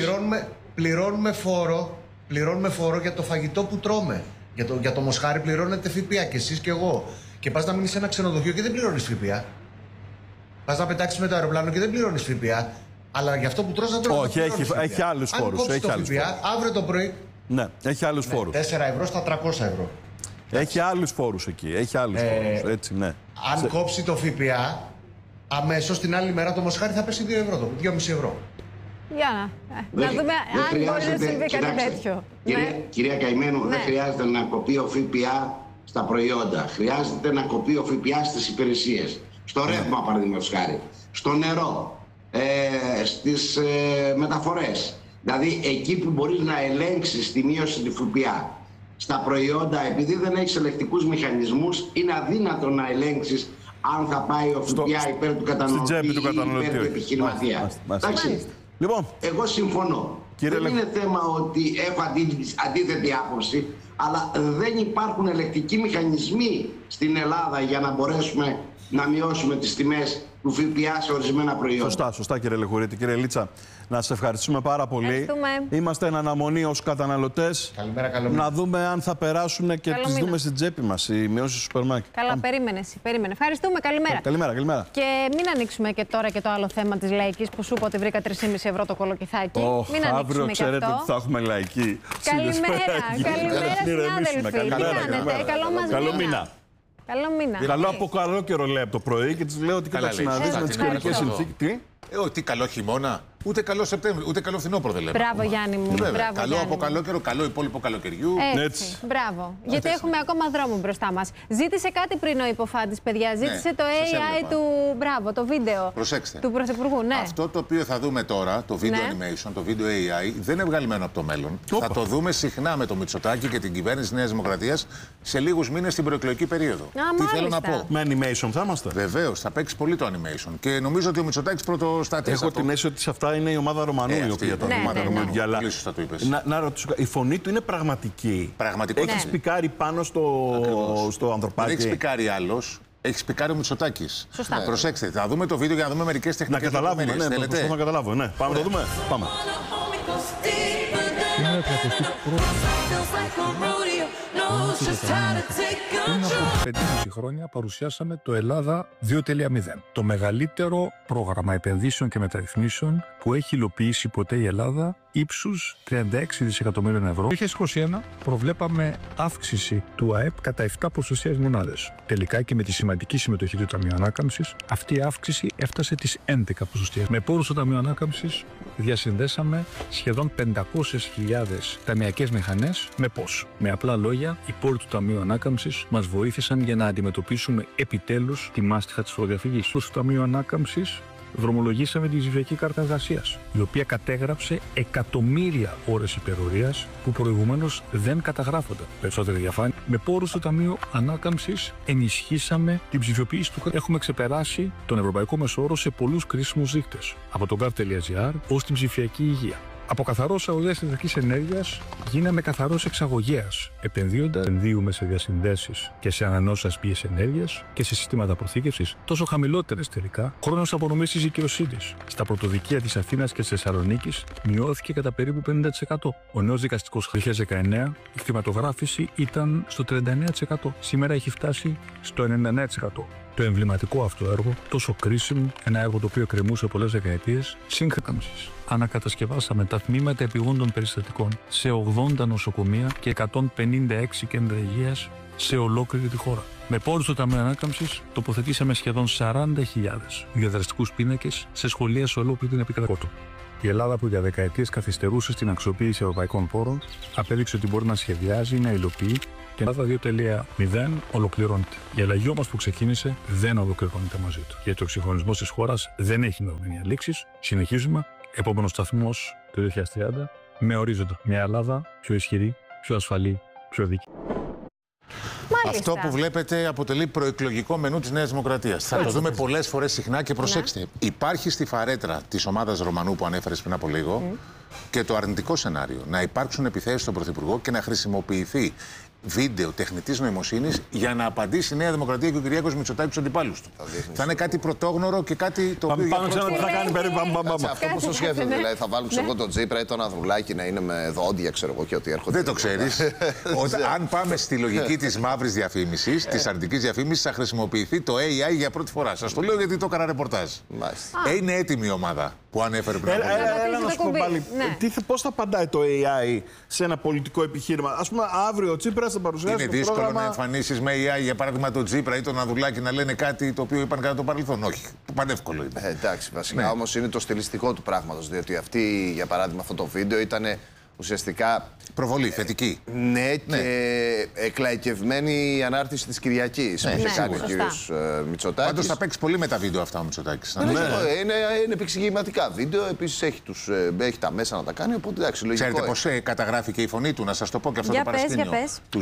Πληρώνουμε φόρο για το φαγητό που τρώμε. Για το μοσχάρι πληρώνετε ΦΠΑ και εσείς και εγώ. Και πας να μείνεις σε ένα ξενοδοχείο και δεν πληρώνεις ΦΠΑ. Πας να πετάξεις με το αεροπλάνο και δεν πληρώνεις ΦΠΑ. Αλλά για αυτό που τρως να τρως. Όχι, έχει άλλους φόρους. Αν κόψεις το ΦΠΑ, αύριο το πρωί. Ναι, έχει άλλους φόρους. 4 ευρώ στα 300 ευρώ. Έχει άλλους φόρους εκεί. Έχει άλλους φόρους. Έτσι, ναι. Αν κόψει το ΦΠΑ, αμέσως την άλλη μέρα το μοσχάρι θα πέσει 2 ευρώ, 2,5 ευρώ. Για να δούμε αν μπορεί να συμβεί κάτι τέτοιο. Κυρία Καημένου, δεν χρειάζεται να κοπεί ο ΦΠΑ στα προϊόντα. Χρειάζεται να κοπεί ο ΦΠΑ στις υπηρεσίες. Στο ρεύμα, παραδείγματος χάρη. Στο νερό. Στις μεταφορές. Δηλαδή εκεί που μπορείς να ελέγξεις τη μείωση του ΦΠΑ. Στα προϊόντα, επειδή δεν έχεις ελεκτικούς μηχανισμούς, είναι αδύνατο να ελέγξεις αν θα πάει ο ΦΠΑ υπέρ του καταναλωτή ή υπέρ του επιχειρηματία. Εντάξει. Λοιπόν, εγώ συμφωνώ. Δεν είναι θέμα ότι έχω αντίθετη άποψη, αλλά δεν υπάρχουν ελεκτικοί μηχανισμοί στην Ελλάδα για να μπορέσουμε να μειώσουμε τις τιμές του ΦΠΑ σε ορισμένα προϊόντα. Σωστά κύριε Λεχουρίτη. Κύριε Λίτσα, να σας ευχαριστούμε πάρα πολύ. Είμαστε εν αναμονή ως καταναλωτές. Καλημέρα. Να δούμε αν θα περάσουν και τις δούμε στην τσέπη μας οι μειώσεις του σούπερ μάρκετ. Καλά, περίμενε. Ευχαριστούμε. Καλημέρα. Καλημέρα. Και μην ανοίξουμε και τώρα και το άλλο θέμα της λαϊκής που σου είπα ότι βρήκα 3,5 ευρώ το κολοκυθάκι. Μην αύριο ξέρετε ότι θα έχουμε λαϊκή. Καλημέρα, συνάδελφοι. Τι κάνετε? Καλό μήνα. Καλό μήνα. Καλό από καλό καιρό λέει από το πρωί και της λέω ότι κοίταξε να δεις με τις καιρικές συνθήκες. Τι καλό χειμώνα, ούτε καλό Σεπτέμβριο, ούτε καλό φθινόπωρο δεν λέμε. Μπράβο Γιάννη μου. Καλό από καλό καιρό, καλό υπόλοιπο καλοκαιριού. Έτσι. Μπράβο. Γιατί έχουμε ακόμα δρόμο μπροστά μας. Ζήτησε κάτι πριν ο υποφάντης, παιδιά. Ζήτησε το AI του. Μπράβο, το βίντεο. Προσέξτε. Του Πρωθυπουργού. Ναι. Αυτό το οποίο θα δούμε τώρα, το video animation, το video AI, δεν είναι βγαλμένο από το μέλλον. Θα το δούμε συχνά με το Μητσοτάκη και την κυβέρνηση της Νέας Δημοκρατίας σε λίγους μήνες στην προεκλογική περίοδο. Τι θέλω να πω. Με animation θα είμαστε. Βεβαίως, θα παίξει πολύ το animation. Και νομίζω ότι ο Μητσοτάκης πρωτοστατήσει. Έχω την αίσθηση ότι σε αυτά είναι η ομάδα Ρωμανού η οποία τα δημιουργεί. Αλλά να ρωτήσω, η φωνή του είναι πραγματική. Έχει σπικάρει πάνω στο ανθρωπάκι. Δεν έχει σπικάρει άλλος. Έχει σπικάρει ο Μητσοτάκης. Σωστά. Προσέξτε, θα δούμε το βίντεο για να δούμε μερικές τεχνικές. Να καταλάβουμε. Ναι, να καταλάβω. Πάμε να το δούμε. Πάμε. σήμερα 31η. Πριν από 5,5 χρόνια παρουσιάσαμε το Ελλάδα 2.0. Το μεγαλύτερο πρόγραμμα επενδύσεων και μεταρρυθμίσεων που έχει υλοποιήσει ποτέ η Ελλάδα, ύψους 36 δισεκατομμύριων ευρώ. Το 2021 προβλέπαμε αύξηση του ΑΕΠ κατά 7 ποσοστιαίες μονάδες. Τελικά και με τη σημαντική συμμετοχή του Ταμείου Ανάκαμψης, αυτή η αύξηση έφτασε τις 11 ποσοστιαίες. Με πόρους του Ταμείου Ανάκαμψης διασυνδέσαμε σχεδόν 500.000 ταμειακές μηχανές με πώς. Με απλά λόγια, οι πόροι του Ταμείου Ανάκαμψης μας βοήθησαν για να αντιμετωπίσουμε επιτέλους τη μάστιχα της φοροδιαφυγής. Στο Ταμείο Ανάκαμψης δρομολογήσαμε τη ψηφιακή κάρτα εργασίας, η οποία κατέγραψε εκατομμύρια ώρες υπερορίας που προηγουμένως δεν καταγράφονταν. Περισσότερη διαφάνεια. Με πόρους του Ταμείου Ανάκαμψης ενισχύσαμε την ψηφιοποίηση του κράτους. Έχουμε ξεπεράσει τον ευρωπαϊκό μεσόωρο σε πολλούς κρίσιμους δείκτες, από το gov.gr ως την ψηφιακή υγεία. Από καθαρός αγωγέας ηλεκτρικής ενέργειας γίναμε καθαρός εξαγωγέας. Επενδύουμε σε διασυνδέσεις και σε ανανεώσιμες πηγές ενέργειας και σε συστήματα αποθήκευσης, τόσο χαμηλότερες τελικά. Χρόνος απονομής της δικαιοσύνης στα πρωτοδικεία της Αθήνας και της Θεσσαλονίκης μειώθηκε κατά περίπου 50%. Ο νέος δικαστικός 2019, η κτηματογράφηση ήταν στο 39%. Σήμερα έχει φτάσει στο 99%. Το εμβληματικό αυτό έργο, τόσο κρίσιμο, ένα έργο το οποίο εκκρεμούσε πολλές δεκαετίες, σύγχρονης. Ανακατασκευάσαμε τα τμήματα επιγόντων περιστατικών σε 80 νοσοκομεία και 156 κέντρα υγείας σε ολόκληρη τη χώρα. Με πόρους του Ταμείου Ανάκαμψης τοποθετήσαμε σχεδόν 40.000 διαδραστικούς πίνακες σε σχολεία σε ολόκληρη την επικρατεία. Η Ελλάδα, που για δεκαετίες καθυστερούσε στην αξιοποίηση ευρωπαϊκών πόρων, απέδειξε ότι μπορεί να σχεδιάζει, να υλοποιεί, και η Ελλάδα 2.0 ολοκληρώνεται. Η αλλαγή όμως που ξεκίνησε δεν ολοκληρώνεται μαζί του. Γιατί ο εξυγχρονισμός της χώρας δεν έχει ημερομηνία λήξης. Συνεχίζουμε. Επόμενος σταθμός το 2030 με ορίζοντα μια Ελλάδα πιο ισχυρή, πιο ασφαλή, πιο δίκαιη. Αυτό που βλέπετε αποτελεί προεκλογικό μενού της Νέας Δημοκρατίας. Θα το δούμε πολλές φορές συχνά και προσέξτε. Υπάρχει στη φαρέτρα της ομάδας Ρωμανού που ανέφερες πριν από λίγο και το αρνητικό σενάριο. Να υπάρξουν επιθέσεις στον Πρωθυπουργό και να χρησιμοποιηθεί βίντεο τεχνητής νοημοσύνης για να απαντήσει η Νέα Δημοκρατία και ο Κυριάκος Μητσοτάκης στους αντιπάλους του. Θα είναι κάτι πρωτόγνωρο και κάτι το οποίο. Πάμε ξανά τι θα κάνει περίπου. Αυτό πώς το σκέφτεται, δηλαδή θα βάλουν ξέρω τον Τσίπρα ή τον Ανδρουλάκη να είναι με δόντια, ξέρω εγώ και ότι έρχονται. Δεν το ξέρεις. Αν πάμε στη λογική της μαύρης διαφήμισης, της αρνητικής διαφήμισης, θα χρησιμοποιηθεί το AI για πρώτη φορά. Σας το λέω γιατί το έκανα ρεπορτάζ. Είναι έτοιμη η ομάδα που ανέφερε πριν από λίγο. Έλα να σου πω πάλι. Πώς θα απαντάει το AI σε ένα πολιτικό επιχείρημα. Ας πούμε, αύριο ο Τσίπρας θα παρουσιάσει. Είναι δύσκολο να εμφανίσεις με AI, για παράδειγμα, τον Τσίπρα ή τον Ανδρουλάκη να λένε κάτι το οποίο είπαν κατά το παρελθόν. Όχι. Πανεύκολο είναι. Εντάξει, βασικά όμως είναι το στιλιστικό του πράγματος. Διότι αυτή, για παράδειγμα, αυτό το βίντεο ήταν ουσιαστικά. Προβολή, θετική. Ναι, και εκλαϊκευμένη η ανάρτηση της Κυριακής που είχε κάνει ο κύριος Μητσοτάκης. Πάντως θα παίξει πολύ με τα βίντεο αυτά ο Μητσοτάκης. Είναι επεξηγηματικά βίντεο, επίσης έχει τα μέσα να τα κάνει, οπότε εντάξει, λογικό. Ξέρετε πώς καταγράφει και η φωνή του, να σας το πω και αυτό το παρασκήνιο.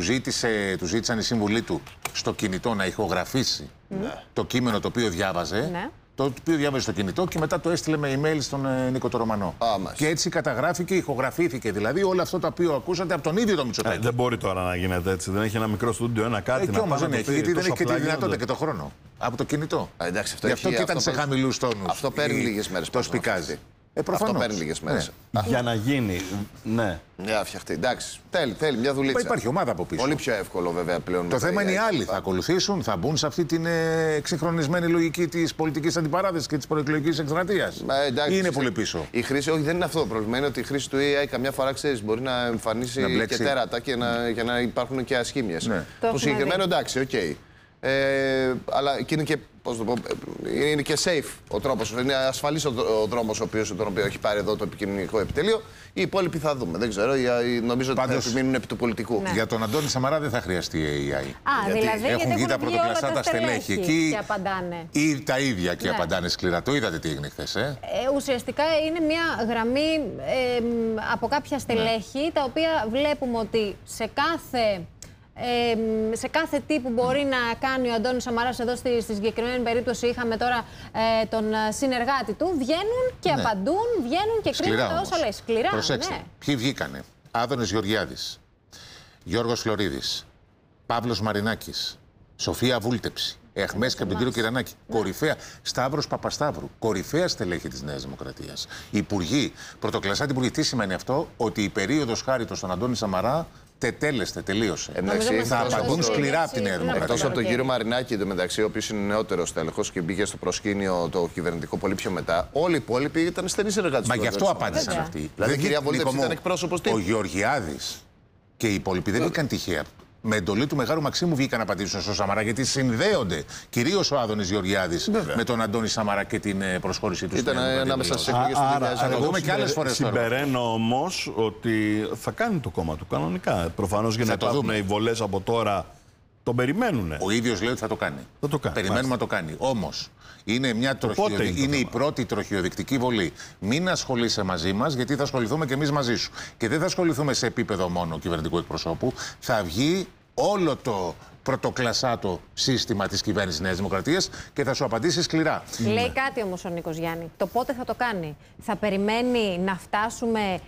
Του ζήτησαν οι σύμβουλοι του στο κινητό να ηχογραφήσει το κείμενο το οποίο διάβαζε. Το οποίο διάβαζε στο κινητό και μετά το έστειλε με email στον Νίκο το Ρωμανό. Και έτσι καταγράφηκε, ηχογραφήθηκε δηλαδή όλο αυτό το οποίο ακούσατε από τον ίδιο τον Μητσοτάκη. Δεν μπορεί τώρα να γίνεται έτσι. Δεν έχει ένα μικρό στούντιο, ένα κάτι να όμως δεν έχει, γιατί δεν έχει και τη δυνατότητα και το χρόνο. Από το κινητό. Εντάξει, γι' αυτό και ήταν σε χαμηλούς τόνους. Αυτό παίρνει λίγες μέρες. Το σπικάζει. Αυτό παίρνει λίγες μέρες. Για να γίνει. Ναι. Μια φτιαχτεί. Εντάξει. Θέλει μια δουλίτσα. Υπάρχει ομάδα από πίσω. Πολύ πιο εύκολο βέβαια πλέον. Το θέμα είναι οι άλλοι. Θα ακολουθήσουν, θα μπουν σε αυτή την εξυγχρονισμένη λογική της πολιτικής αντιπαράθεσης και της προεκλογικής εκστρατείας. Ή είναι πολύ πίσω. Η χρήση, όχι, δεν είναι αυτό το πρόβλημα. Είναι ότι η χρήση του AI καμιά φορά ξέρεις μπορεί να εμφανίσει και τέρατα και να υπάρχουν και ασχήμιες. Ναι. Το συγκεκριμένο εντάξει, οκ. Αλλά και είναι και, πώς το πω, είναι και safe ο τρόπος, είναι ασφαλής ο δρόμος τον οποίο έχει πάρει εδώ το επικοινωνικό επιτελείο. Οι υπόλοιποι θα δούμε, δεν ξέρω, νομίζω ότι θα επιμείνουν επί του πολιτικού. Για τον Αντώνη Σαμαρά δεν θα χρειαστεί AI. Δηλαδή έχουν βγει τα πρωτοκλαστά τα στελέχη εκεί και απαντάνε. Ή τα ίδια και απαντάνε σκληρά. Το είδατε τι έγινε χθες, ουσιαστικά είναι μια γραμμή από κάποια στελέχη, τα οποία βλέπουμε ότι σε κάθε τι που μπορεί να κάνει ο Αντώνης Σαμαράς, εδώ στη συγκεκριμένη περίπτωση είχαμε τώρα τον συνεργάτη του, βγαίνουν και απαντούν, βγαίνουν και κρίνουν τα όσα λέει. Σκληρά. Προσέξτε, ποιοι βγήκανε. Άδωνης Γεωργιάδης, Γιώργος Φλωρίδης, Παύλος Μαρινάκης, Σοφία Βούλτεψη, εχμές και από τον κύριο Κυρανάκη. Κορυφαία. Σταύρος Παπασταύρου. Κορυφαία στελέχη της Νέας Δημοκρατίας. Υπουργοί. Πρωτοκλασσάτη υπουργοί. Τι σημαίνει αυτό? Ότι η περίοδος χάριτος στον Αντώνη Σαμαρά τελείωσε. Θα απαντούν σκληρά από τη Νέα Δημοκρατία. Εκτός από τον κύριο Μαρινάκη, εντωμεταξύ, ο οποίος είναι νεότερος τέλεχος και μπήκε στο προσκήνιο το κυβερνητικό πολύ πιο μετά, όλοι οι υπόλοιποι ήταν στενοί συνεργάτες. Μα γι' αυτό απάντησαν αυτοί. Δηλαδή, η κυρία Βόλτεψη ήταν εκπρόσωπος τύπου. Ο Γεωργιάδης και οι υπόλοιποι δεν βγήκαν τυχαία. Με εντολή του Μεγάλου Μαξίμου βγήκαν να απαντήσουν στο Σαμαρά, γιατί συνδέονται κυρίως ο Άδωνης Γεωργιάδης με τον Αντώνη Σαμαρά και την προσχώρηση του. Ήταν ανάμεσα στις εκλογές του 2000. Θα το δούμε και άλλες φορές. Συμπεραίνω όμως ότι θα κάνει το κόμμα του κανονικά. Προφανώς για να υπάρχουν οι βολές από τώρα τον περιμένουν. Ο ίδιος λέει ότι θα το κάνει. Περιμένουμε να το κάνει. Όμως είναι, είναι η πρώτη τροχιοδεικτική βολή. Μην ασχολείσαι μαζί μας, γιατί θα ασχοληθούμε και εμείς μαζί σου. Και δεν θα ασχοληθούμε σε επίπεδο μόνο κυβερνητικού εκπροσώπου. Θα βγει όλο το πρωτοκλασσάτο σύστημα της κυβέρνησης Νέας Δημοκρατίας και θα σου απαντήσει σκληρά. Λέει κάτι όμως ο Νίκος Γιάννη. Το πότε θα το κάνει? Θα περιμένει να φτάσουμε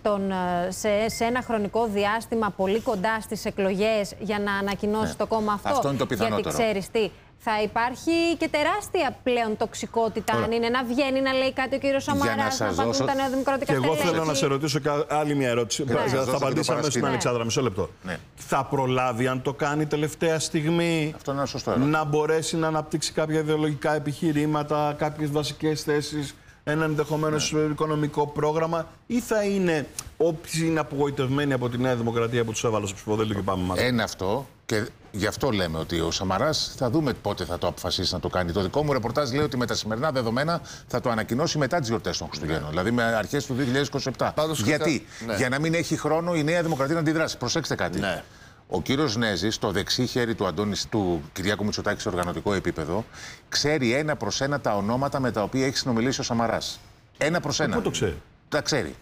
σε ένα χρονικό διάστημα πολύ κοντά στις εκλογές για να ανακοινώσει το κόμμα αυτό? Αυτό είναι το πιθανότερο. Γιατί ξέρεις τι, θα υπάρχει και τεράστια πλέον τοξικότητα. Αν είναι να βγαίνει να λέει κάτι ο κύριος Σαμαράς, να πατούν τα νεοδημοκρατικά στελέχη. Και εγώ θέλω να σε ρωτήσω άλλη μια ερώτηση. Θα απαντήσω αμέσως στην Αλεξάνδρα. Μισό λεπτό. Θα προλάβει, αν το κάνει τελευταία στιγμή, να μπορέσει να αναπτύξει κάποια ιδεολογικά επιχειρήματα, κάποιες βασικές θέσεις, ένα ενδεχομένως οικονομικό πρόγραμμα, ή θα είναι όποιοι είναι απογοητευμένοι από τη Νέα Δημοκρατία που τους έβαλε στο ψηφοδέλτιο και πάμε μαζί? Ένα αυτό. Και γι' αυτό λέμε ότι ο Σαμαράς θα δούμε πότε θα το αποφασίσει να το κάνει. Το δικό μου ρεπορτάζ λέει ότι με τα σημερινά δεδομένα θα το ανακοινώσει μετά τις γιορτές των Χριστουγέννων. Δηλαδή με αρχές του 2027. Γιατί? Για να μην έχει χρόνο η Νέα Δημοκρατία να αντιδράσει. Προσέξτε κάτι. Ο κύριος Νέζης, το δεξί χέρι του Κυριάκου Μητσοτάκη σε οργανωτικό επίπεδο, ξέρει ένα προς ένα τα ονόματα με τα οποία έχει συνομιλήσει ο Σαμαράς. Ένα προς ένα. Πού το ξέρει? Τα ξέρει.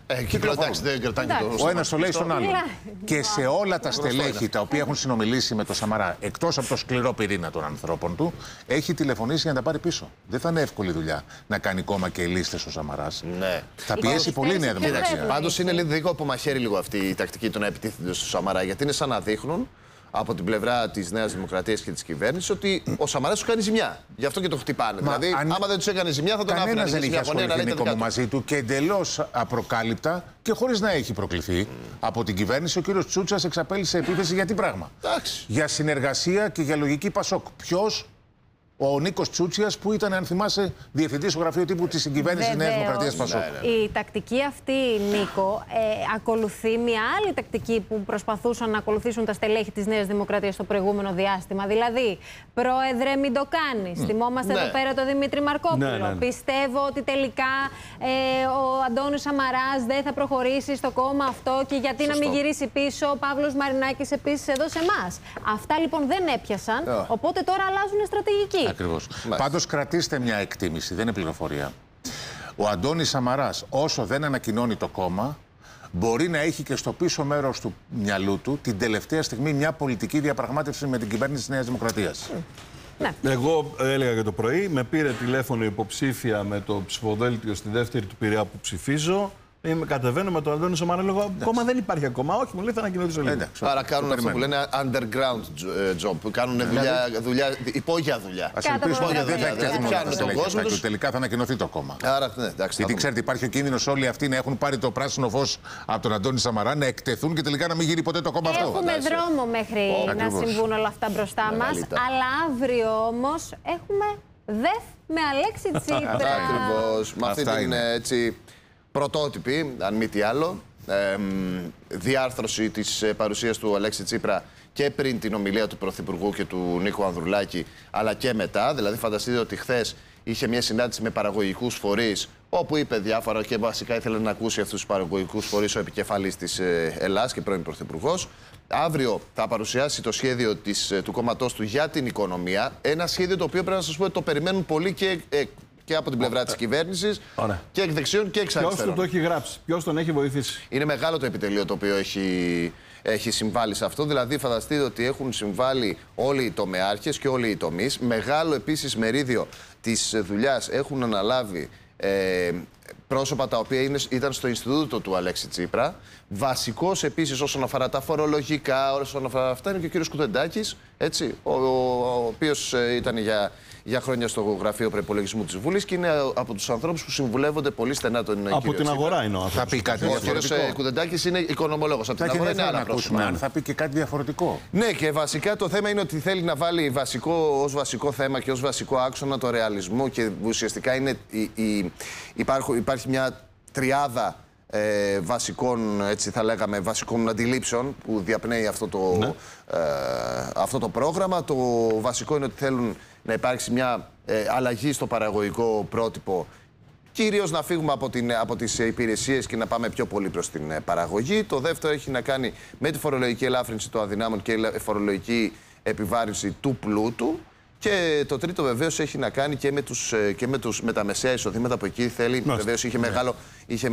Ο ένας το λέει στον άλλον. Και σε όλα τα στελέχη τα οποία έχουν συνομιλήσει με τον Σαμαρά, εκτός από το σκληρό πυρήνα των ανθρώπων του, έχει τηλεφωνήσει για να τα πάρει πίσω. Δεν θα είναι εύκολη δουλειά να κάνει κόμμα και λίστες ο Σαμαράς. Θα πιέσει πολύ η Νέα Δημοκρατία. Πάντως είναι λίγο από μαχαίρι λίγο αυτή η τακτική του να επιτίθενται στο Σαμαρά, γιατί είναι σαν να δείχνουν από την πλευρά της Νέας Δημοκρατίας και της κυβέρνησης ότι ο Σαμαράς του κάνει ζημιά. Γι' αυτό και το χτυπάνε. Δηλαδή, άμα δεν τους έκανε ζημιά, θα τον άφηναν. Κανένας δεν είχε ασχοληθεί Νίκο μαζί του και εντελώς απροκάλυπτα και χωρίς να έχει προκληθεί από την κυβέρνηση. Ο κύριος Τσούτσας εξαπέλυσε επίθεση για τι πράγμα? Για συνεργασία και για λογική Πασόκ. Ποιος? Ο Νίκος Τσούτσιας, που ήταν, αν θυμάσαι, διευθυντής στο γραφείο τύπου της συγκυβέρνησης Νέας Δημοκρατίας Πασόκ. Η τακτική αυτή, Νίκο, ακολουθεί μια άλλη τακτική που προσπαθούσαν να ακολουθήσουν τα στελέχη της Νέας Δημοκρατίας στο προηγούμενο διάστημα. Δηλαδή, πρόεδρε, μην το κάνεις. Θυμόμαστε εδώ πέρα τον Δημήτρη Μαρκόπουλο. Πιστεύω ότι τελικά ο Αντώνης Σαμαράς δεν θα προχωρήσει στο κόμμα αυτό και γιατί να μην γυρίσει πίσω. Ο Παύλος Μαρινάκης επίσης εδώ σε εμάς. Αυτά λοιπόν δεν έπιασαν. Οπότε τώρα αλλάζουν στρατηγική. Ακριβώς. Πάντως κρατήστε μια εκτίμηση, δεν είναι πληροφορία. Ο Αντώνης Σαμαράς, όσο δεν ανακοινώνει το κόμμα, μπορεί να έχει και στο πίσω μέρος του μυαλού του την τελευταία στιγμή μια πολιτική διαπραγμάτευση με την κυβέρνηση της Νέας Δημοκρατίας. Εγώ έλεγα και το πρωί, με πήρε τηλέφωνο υποψήφια με το ψηφοδέλτιο στη δεύτερη του Πειραιά που ψηφίζω. Κατεβαίνω με τον Αντώνη Σαμαρά, λέγω ακόμα δεν υπάρχει ακόμα. Όχι, μου λέει θα ανακοινωθήσω λίγο. Άρα κάνουν αυτό που λένε underground job. Κάνουν δουλειά, υπόγεια δουλειά. Ας ελπίσουμε ότι δεν θα εκτεθούν τον κόσμο τους. Τελικά θα ανακοινωθεί το κόμμα. Γιατί ξέρετε, υπάρχει ο κίνδυνος όλοι αυτοί να έχουν πάρει το πράσινο φως από τον Αντώνη Σαμαρά, να εκτεθούν και τελικά να μην γύρει ποτέ το κόμμα αυτό. Έχουμε δρόμο μέχρι να συμβούν όλα αυτά μπροστά μας. Αλλά αύριο όμως έχουμε ΔΕΘ με Αλέξη Τσίπρα. Ακριβώς. Με αυτή την έτσι πρωτότυπη, αν μη τι άλλο, διάρθρωση της παρουσίας του Αλέξη Τσίπρα και πριν την ομιλία του Πρωθυπουργού και του Νίκου Ανδρουλάκη, αλλά και μετά. Δηλαδή, φανταστείτε ότι χθες είχε μια συνάντηση με παραγωγικούς φορείς, όπου είπε διάφορα και βασικά ήθελε να ακούσει αυτούς τους παραγωγικούς φορείς ο επικεφαλής της Ελλάδας και πρώην Πρωθυπουργός. Αύριο θα παρουσιάσει το σχέδιο του κόμματός του για την οικονομία. Ένα σχέδιο το οποίο πρέπει να σας πω ότι το περιμένουν πολύ και από την πλευρά της κυβέρνησης και εκ δεξιών και εξ αριστερών. Ποιος το έχει γράψει, ποιος τον έχει βοηθήσει? Είναι μεγάλο το επιτελείο το οποίο έχει συμβάλει σε αυτό. Δηλαδή, φανταστείτε ότι έχουν συμβάλει όλοι οι τομεάρχες και όλοι οι τομείς. Μεγάλο επίσης μερίδιο της δουλειάς έχουν αναλάβει πρόσωπα τα οποία ήταν στο Ινστιτούτο του Αλέξη Τσίπρα. Βασικός επίσης όσον αφορά τα φορολογικά, όσον αφορά αυτά, είναι και ο κύριος Κουτεντάκης, έτσι, ο οποίος ήταν για χρόνια στο Γραφείο Προϋπολογισμού της Βουλής και είναι από τους ανθρώπους που συμβουλεύονται πολύ στενά τον κύριο Από την αγορά είναι ο άνθρωπος. Θα πει κάτι διαφορετικό. Ο κύριος Κουτεντάκης είναι οικονομολόγος. Από την αγορά είναι άλλα πρόσωπα. Αν θα πει και κάτι διαφορετικό. Ναι, και βασικά το θέμα είναι ότι θέλει να βάλει ως βασικό θέμα και ως βασικό άξονα το ρεαλισμό και ουσιαστικά είναι υπάρχει μια τριάδα βασικών, έτσι θα λέγαμε, βασικών αντιλήψεων που διαπνέει αυτό το πρόγραμμα. Το βασικό είναι ότι θέλουν να υπάρξει μια αλλαγή στο παραγωγικό πρότυπο, κυρίως να φύγουμε από τις υπηρεσίες και να πάμε πιο πολύ προς την παραγωγή. Το δεύτερο έχει να κάνει με τη φορολογική ελάφρυνση των αδυνάμων και η φορολογική επιβάρυνση του πλούτου. Και το τρίτο βεβαίως έχει να κάνει και με τα μεσαία εισοδήματα που εκεί θέλει. Βεβαίως είχε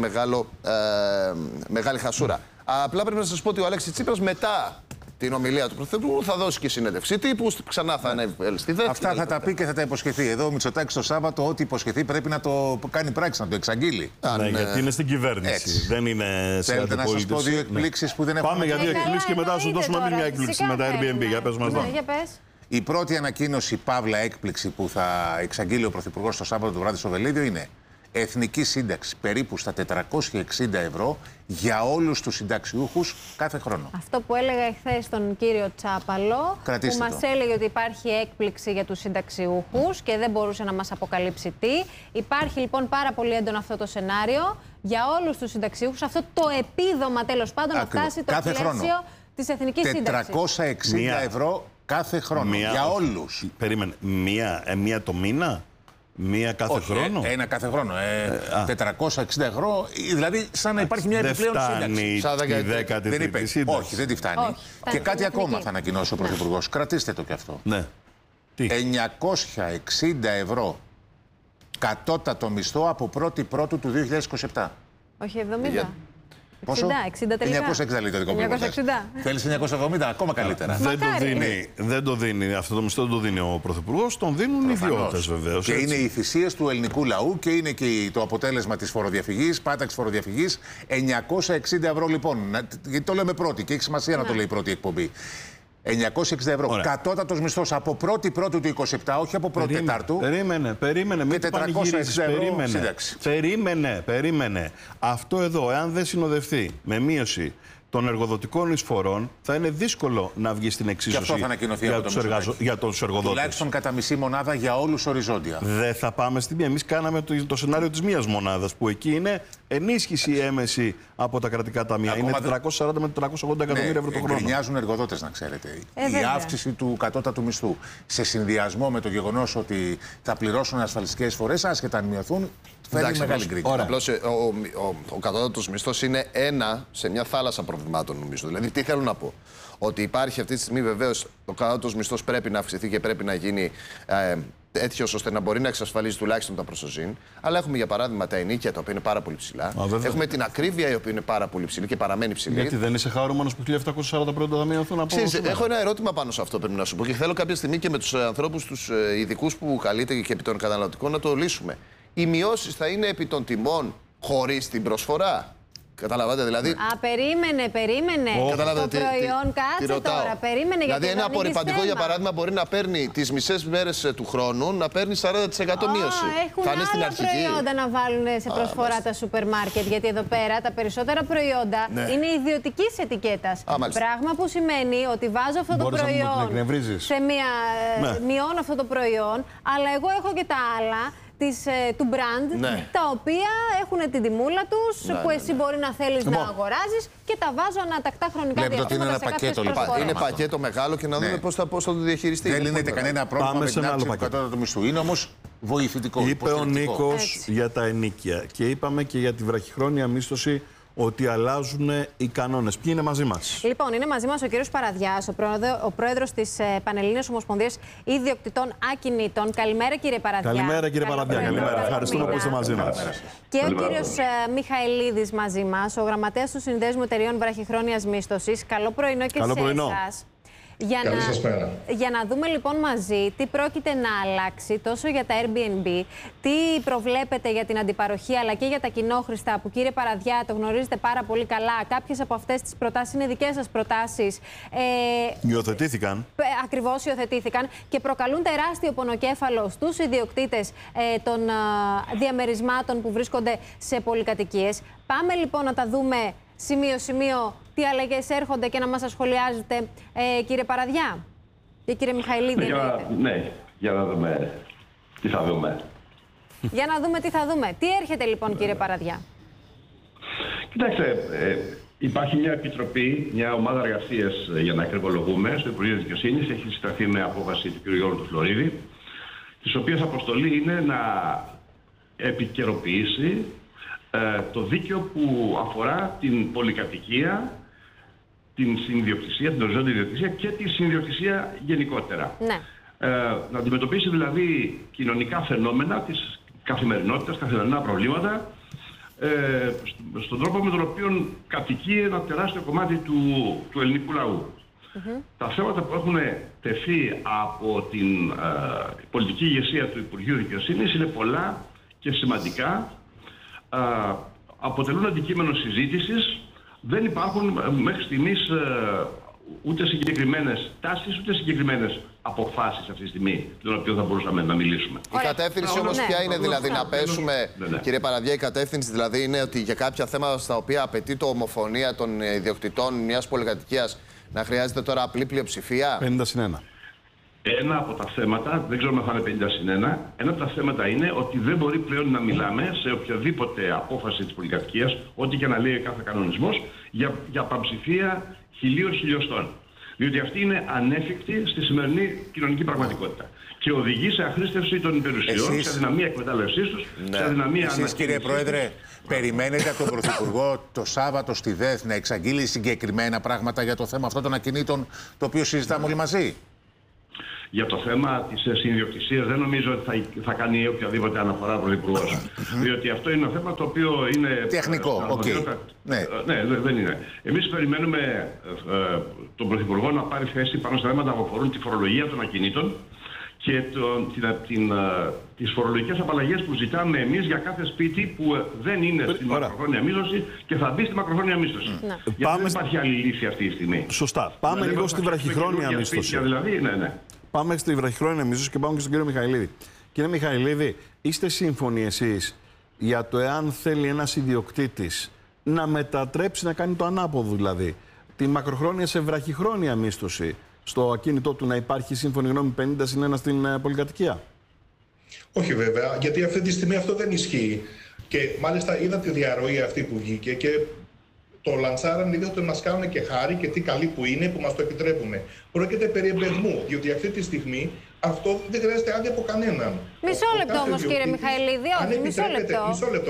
μεγάλη χασούρα. Απλά πρέπει να σας πω ότι ο Αλέξης Τσίπρας μετά την ομιλία του Πρωθυπουργού θα δώσει και συνέντευξη τύπου, ξανά θα ανέβει στη δεύτερη. Αυτά θα τα πει και θα τα υποσχεθεί. Εδώ ο Μητσοτάκης το Σάββατο, ό,τι υποσχεθεί πρέπει να το κάνει πράξη, να το εξαγγείλει. Ναι, γιατί είναι στην κυβέρνηση. Έτσι. Δεν είναι σε θέλετε να σας πω δύο εκπλήξεις που δεν έχουμε. Πάμε για δύο εκπλήξεις και μετά σου δώσουμε μια εκπλήξη με τα Airbnb. Για πες μας. Η πρώτη ανακοίνωση, παύλα έκπληξη που θα εξαγγείλει ο Πρωθυπουργός το Σάββατο το βράδυ στο Βελίδιο είναι εθνική σύνταξη περίπου στα 460 ευρώ για όλους τους συνταξιούχους κάθε χρόνο. Αυτό που έλεγα εχθές τον κύριο Τσάπαλο, κρατήστε που μας έλεγε ότι υπάρχει έκπληξη για τους συνταξιούχους και δεν μπορούσε να μας αποκαλύψει τι. Υπάρχει λοιπόν πάρα πολύ έντονο αυτό το σενάριο για όλους τους συνταξιούχους, αυτό το επίδομα τέλος πάντων να φτάσει το πλαίσιο της εθνικής σύνταξης. 460 ευρώ κάθε χρόνο, για όλους. Περίμενε, μία το μήνα, μία κάθε χρόνο. Ένα κάθε χρόνο. 460 ευρώ, δηλαδή σαν να υπάρχει μια επιπλέον σύνταξη. Σαν τη δέκατη τρίτη σύνταξη. Όχι, δεν τη φτάνει. Όχι, και κάτι ακόμα θα ανακοινώσει ο Πρωθυπουργός. Κρατήστε το κι αυτό. Ναι. Τι? 960 ευρώ κατώτατο μισθό από 1η Πρώτου του 2027. Όχι, 70. Πόσο? 60 τελικά. 960 λέει το δικό μου. 960. Θέλεις 970, ακόμα καλύτερα. Δεν το δίνει, αυτό το μισθό δεν το δίνει ο Πρωθυπουργός, τον δίνουν οι ιδιώτες βεβαίως. Και είναι οι θυσίες του ελληνικού λαού και είναι και το αποτέλεσμα της φοροδιαφυγής, πάταξης φοροδιαφυγής. 960 ευρώ λοιπόν. Γιατί το λέμε πρώτη και έχει σημασία να το λέει η πρώτη εκπομπή. 960 ευρώ. Κατώτατος μισθός από 1η Πρώτου του 27, όχι από 1η Τετάρτου. Περίμενε. Και 460 ευρώ σύνταξη. Περίμενε. Αυτό εδώ, εάν δεν συνοδευτεί με μείωση των εργοδοτικών εισφορών, θα είναι δύσκολο να βγει στην εξίσωση για τους εργοδότες. Τουλάχιστον κατά μισή μονάδα για όλους οριζόντια. Δεν θα πάμε στην μία. Εμείς κάναμε το σενάριο της μίας μονάδας, που εκεί είναι ενίσχυση έμεση από τα κρατικά ταμεία. Είναι 440 με 480 εκατομμύρια ευρώ το χρόνο. Γκρινιάζουν εργοδότες, να ξέρετε. Η αύξηση του κατώτατου μισθού σε συνδυασμό με το γεγονός ότι θα πληρώσουν ασφαλιστικές εισφορές, άσχετα αν μειωθούν, φέρνει μεγάλη γκρίνια. Απλώς ο κατώτατος μισθός είναι ένα σε μια θάλασσα προβλημάτων, νομίζω. Δηλαδή, τι θέλω να πω. Ότι υπάρχει αυτή τη στιγμή βεβαίως ο κατώτατος μισθός πρέπει να αυξηθεί και πρέπει να γίνει τέτοιος ώστε να μπορεί να εξασφαλίζει τουλάχιστον τα προσωζήν. Αλλά έχουμε για παράδειγμα τα ενοίκια τα οποία είναι πάρα πολύ ψηλά. Έχουμε την ακρίβεια η οποία είναι πάρα πολύ ψηλή και παραμένει ψηλή. Γιατί δεν είσαι χαρούμενος που 1.740 πρώτα θα μειωθούν από όλα. Έχω ένα ερώτημα πάνω σε αυτό, πρέπει να σου πω. Και θέλω κάποια στιγμή και με τους ανθρώπους, τους ειδικούς που καλείται και επί των καταναλωτικών να το λύσουμε. Οι μειώσεις θα είναι επί των τιμών χωρίς την προσφορά. Καταλαβαίνετε δηλαδή. Περίμενε. Το προϊόν, κάτσε τώρα. Περίμενε, δηλαδή, ένα απορριπαντικό για παράδειγμα μπορεί να παίρνει τις μισές μέρες του χρόνου να παίρνει 40% μείωση. Θα είναι στην αρχική. Προϊόντα να βάλουν σε προσφορά τα σούπερ μάρκετ. Γιατί εδώ πέρα τα περισσότερα προϊόντα είναι ιδιωτικής ετικέτας. Πράγμα που σημαίνει ότι βάζω αυτό το προϊόν σε μία. Μειώνω αυτό το προϊόν, αλλά εγώ έχω και τα άλλα. Του brand, τα οποία έχουν την τιμούλα τους, που εσύ μπορεί να θέλεις να αγοράζεις και τα βάζω ανατακτά χρονικά διαστήματα σε κάποιες προσφορές. Είναι πακέτο μεγάλο και να δούμε πώς θα το διαχειριστεί. Δεν λύνεται κανένα πρόβλημα με την αύξηση του κατώτατου μισθού. Είναι όμως βοηθητικό. Είπε ο Νίκος για τα ενοίκια και είπαμε και για τη βραχυχρόνια μίσθωση ότι αλλάζουν οι κανόνες. Ποιοι είναι μαζί μας? Λοιπόν, είναι μαζί μας ο κύριος Παραδιάς, ο πρόεδρος της Πανελλήνιας Ομοσπονδίας Ιδιοκτητών Ακινήτων. Καλημέρα, κύριε Παραδιά. Καλημέρα, κύριε Παραδιά. Καλημέρα. Ευχαριστούμε που είστε μαζί μας. Και ο κύριος Μιχαηλίδης μαζί μας, ο γραμματέας του Συνδέσμου Εταιρείων Βραχυχρόνιας Μίσθωσης. Καλό πρωινό και σε εσάς. Καλή σας μέρα. Για να δούμε λοιπόν μαζί τι πρόκειται να αλλάξει τόσο για τα Airbnb, τι προβλέπετε για την αντιπαροχή αλλά και για τα κοινόχρηστα που, κύριε Παραδιά, το γνωρίζετε πάρα πολύ καλά. Κάποιες από αυτές τις προτάσεις είναι δικές σας προτάσεις. Υιοθετήθηκαν. Ακριβώς, υιοθετήθηκαν και προκαλούν τεράστιο πονοκέφαλο στους ιδιοκτήτες των διαμερισμάτων που βρίσκονται σε πολυκατοικίες. Πάμε λοιπόν να τα δούμε σημείο-σημείο τι αλλαγές έρχονται και να μας ασχολιάζετε, κύριε Παραδιά και κύριε Μιχαηλίδη. Ναι, για να δούμε τι θα δούμε. Για να δούμε τι θα δούμε. Τι έρχεται λοιπόν, κύριε Παραδιά? Κοιτάξτε, υπάρχει μια επιτροπή, μια ομάδα εργασίας για να ακριβολογούμε στο Υπουργείο Δικαιοσύνης. Έχει συσταθεί με απόφαση του κ. Γιώργου του Φλωρίδη, της οποίας αποστολή είναι να επικαιροποιήσει το δίκαιο που αφορά την πολυκατοικία, την συνδιοκτησία, την οριζόντια ιδιοκτησία και τη συνδιοκτησία γενικότερα. Ναι. Να αντιμετωπίσει δηλαδή κοινωνικά φαινόμενα της καθημερινότητας, καθημερινά προβλήματα, στον τρόπο με τον οποίο κατοικεί ένα τεράστιο κομμάτι του ελληνικού λαού. Τα θέματα που έχουν τεθεί από την πολιτική ηγεσία του Υπουργείου Δικαιοσύνης είναι πολλά και σημαντικά. Αποτελούν αντικείμενο συζήτησης. Δεν υπάρχουν μέχρι στιγμής ούτε συγκεκριμένες τάσεις, ούτε συγκεκριμένες αποφάσεις αυτή τη στιγμή, την οποία θα μπορούσαμε να μιλήσουμε. Η κατεύθυνση όμως ποια είναι, δηλαδή, να πέσουμε, κύριε Παραδιά, η κατεύθυνση δηλαδή είναι ότι για κάποια θέματα στα οποία απαιτείται ομοφωνία των ιδιοκτητών μιας πολυκατοικίας να χρειάζεται τώρα απλή πλειοψηφία. 50-1. Ένα από τα θέματα, δεν ξέρω αν θα είναι 50-1, ένα από τα θέματα είναι ότι δεν μπορεί πλέον να μιλάμε σε οποιαδήποτε απόφαση της πολυκατοικίας, ό,τι και να λέει κάθε κανονισμός, για πανψηφία χιλιοστών. Διότι αυτή είναι ανέφικτη στη σημερινή κοινωνική πραγματικότητα. Και οδηγεί σε αχρήστευση των περιουσιών, σε αδυναμία εκμετάλλευσής τους, σε αδυναμία. Εσείς, κύριε Πρόεδρε, περιμένετε από τον Πρωθυπουργό το Σάββατο στη ΔΕΘ να εξαγγείλει συγκεκριμένα πράγματα για το θέμα αυτό των ακινήτων, το οποίο συζητάμε όλοι μαζί? Για το θέμα της συνδιοκτησίας δεν νομίζω ότι θα κάνει οποιαδήποτε αναφορά ο Πρωθυπουργός. Διότι αυτό είναι ένα θέμα το οποίο είναι τεχνικό. Ναι, δεν είναι. Εμείς περιμένουμε τον Πρωθυπουργό να πάρει θέση πάνω στα θέματα που αφορούν τη φορολογία των ακινήτων και τις φορολογικές απαλλαγές που ζητάμε εμείς για κάθε σπίτι που δεν είναι στην μακροχρόνια μίσθωση και θα μπει στη μακροχρόνια μίσθωση. Γιατί δεν υπάρχει άλλη λύση αυτή τη στιγμή. Σωστά. Πάμε λίγο στη βραχυχρόνια μίσθωση. Δηλαδή, ναι. Πάμε στη βραχυχρόνια μίσθωση και πάμε και στον κύριο Μιχαηλίδη. Κύριε Μιχαηλίδη, είστε σύμφωνοι εσείς για το εάν θέλει ένας ιδιοκτήτης να μετατρέψει, να κάνει το ανάποδο δηλαδή, τη μακροχρόνια σε βραχυχρόνια μίσθωση, στο ακίνητό του να υπάρχει σύμφωνη γνώμη 50-1 στην πολυκατοικία? Όχι βέβαια, γιατί αυτή τη στιγμή αυτό δεν ισχύει. Και μάλιστα είδα τη διαρροή αυτή που βγήκε και το λαντσάραν, είδατε, μας κάνουν και χάρη και τι καλή που είναι που μας το επιτρέπουμε. Πρόκειται περί εμπεγμού, διότι αυτή τη στιγμή αυτό δεν χρειάζεται άδεια από κανέναν. Μισό λεπτό όμως, κύριε Μιχαηλίδη, όχι, μισό λεπτό.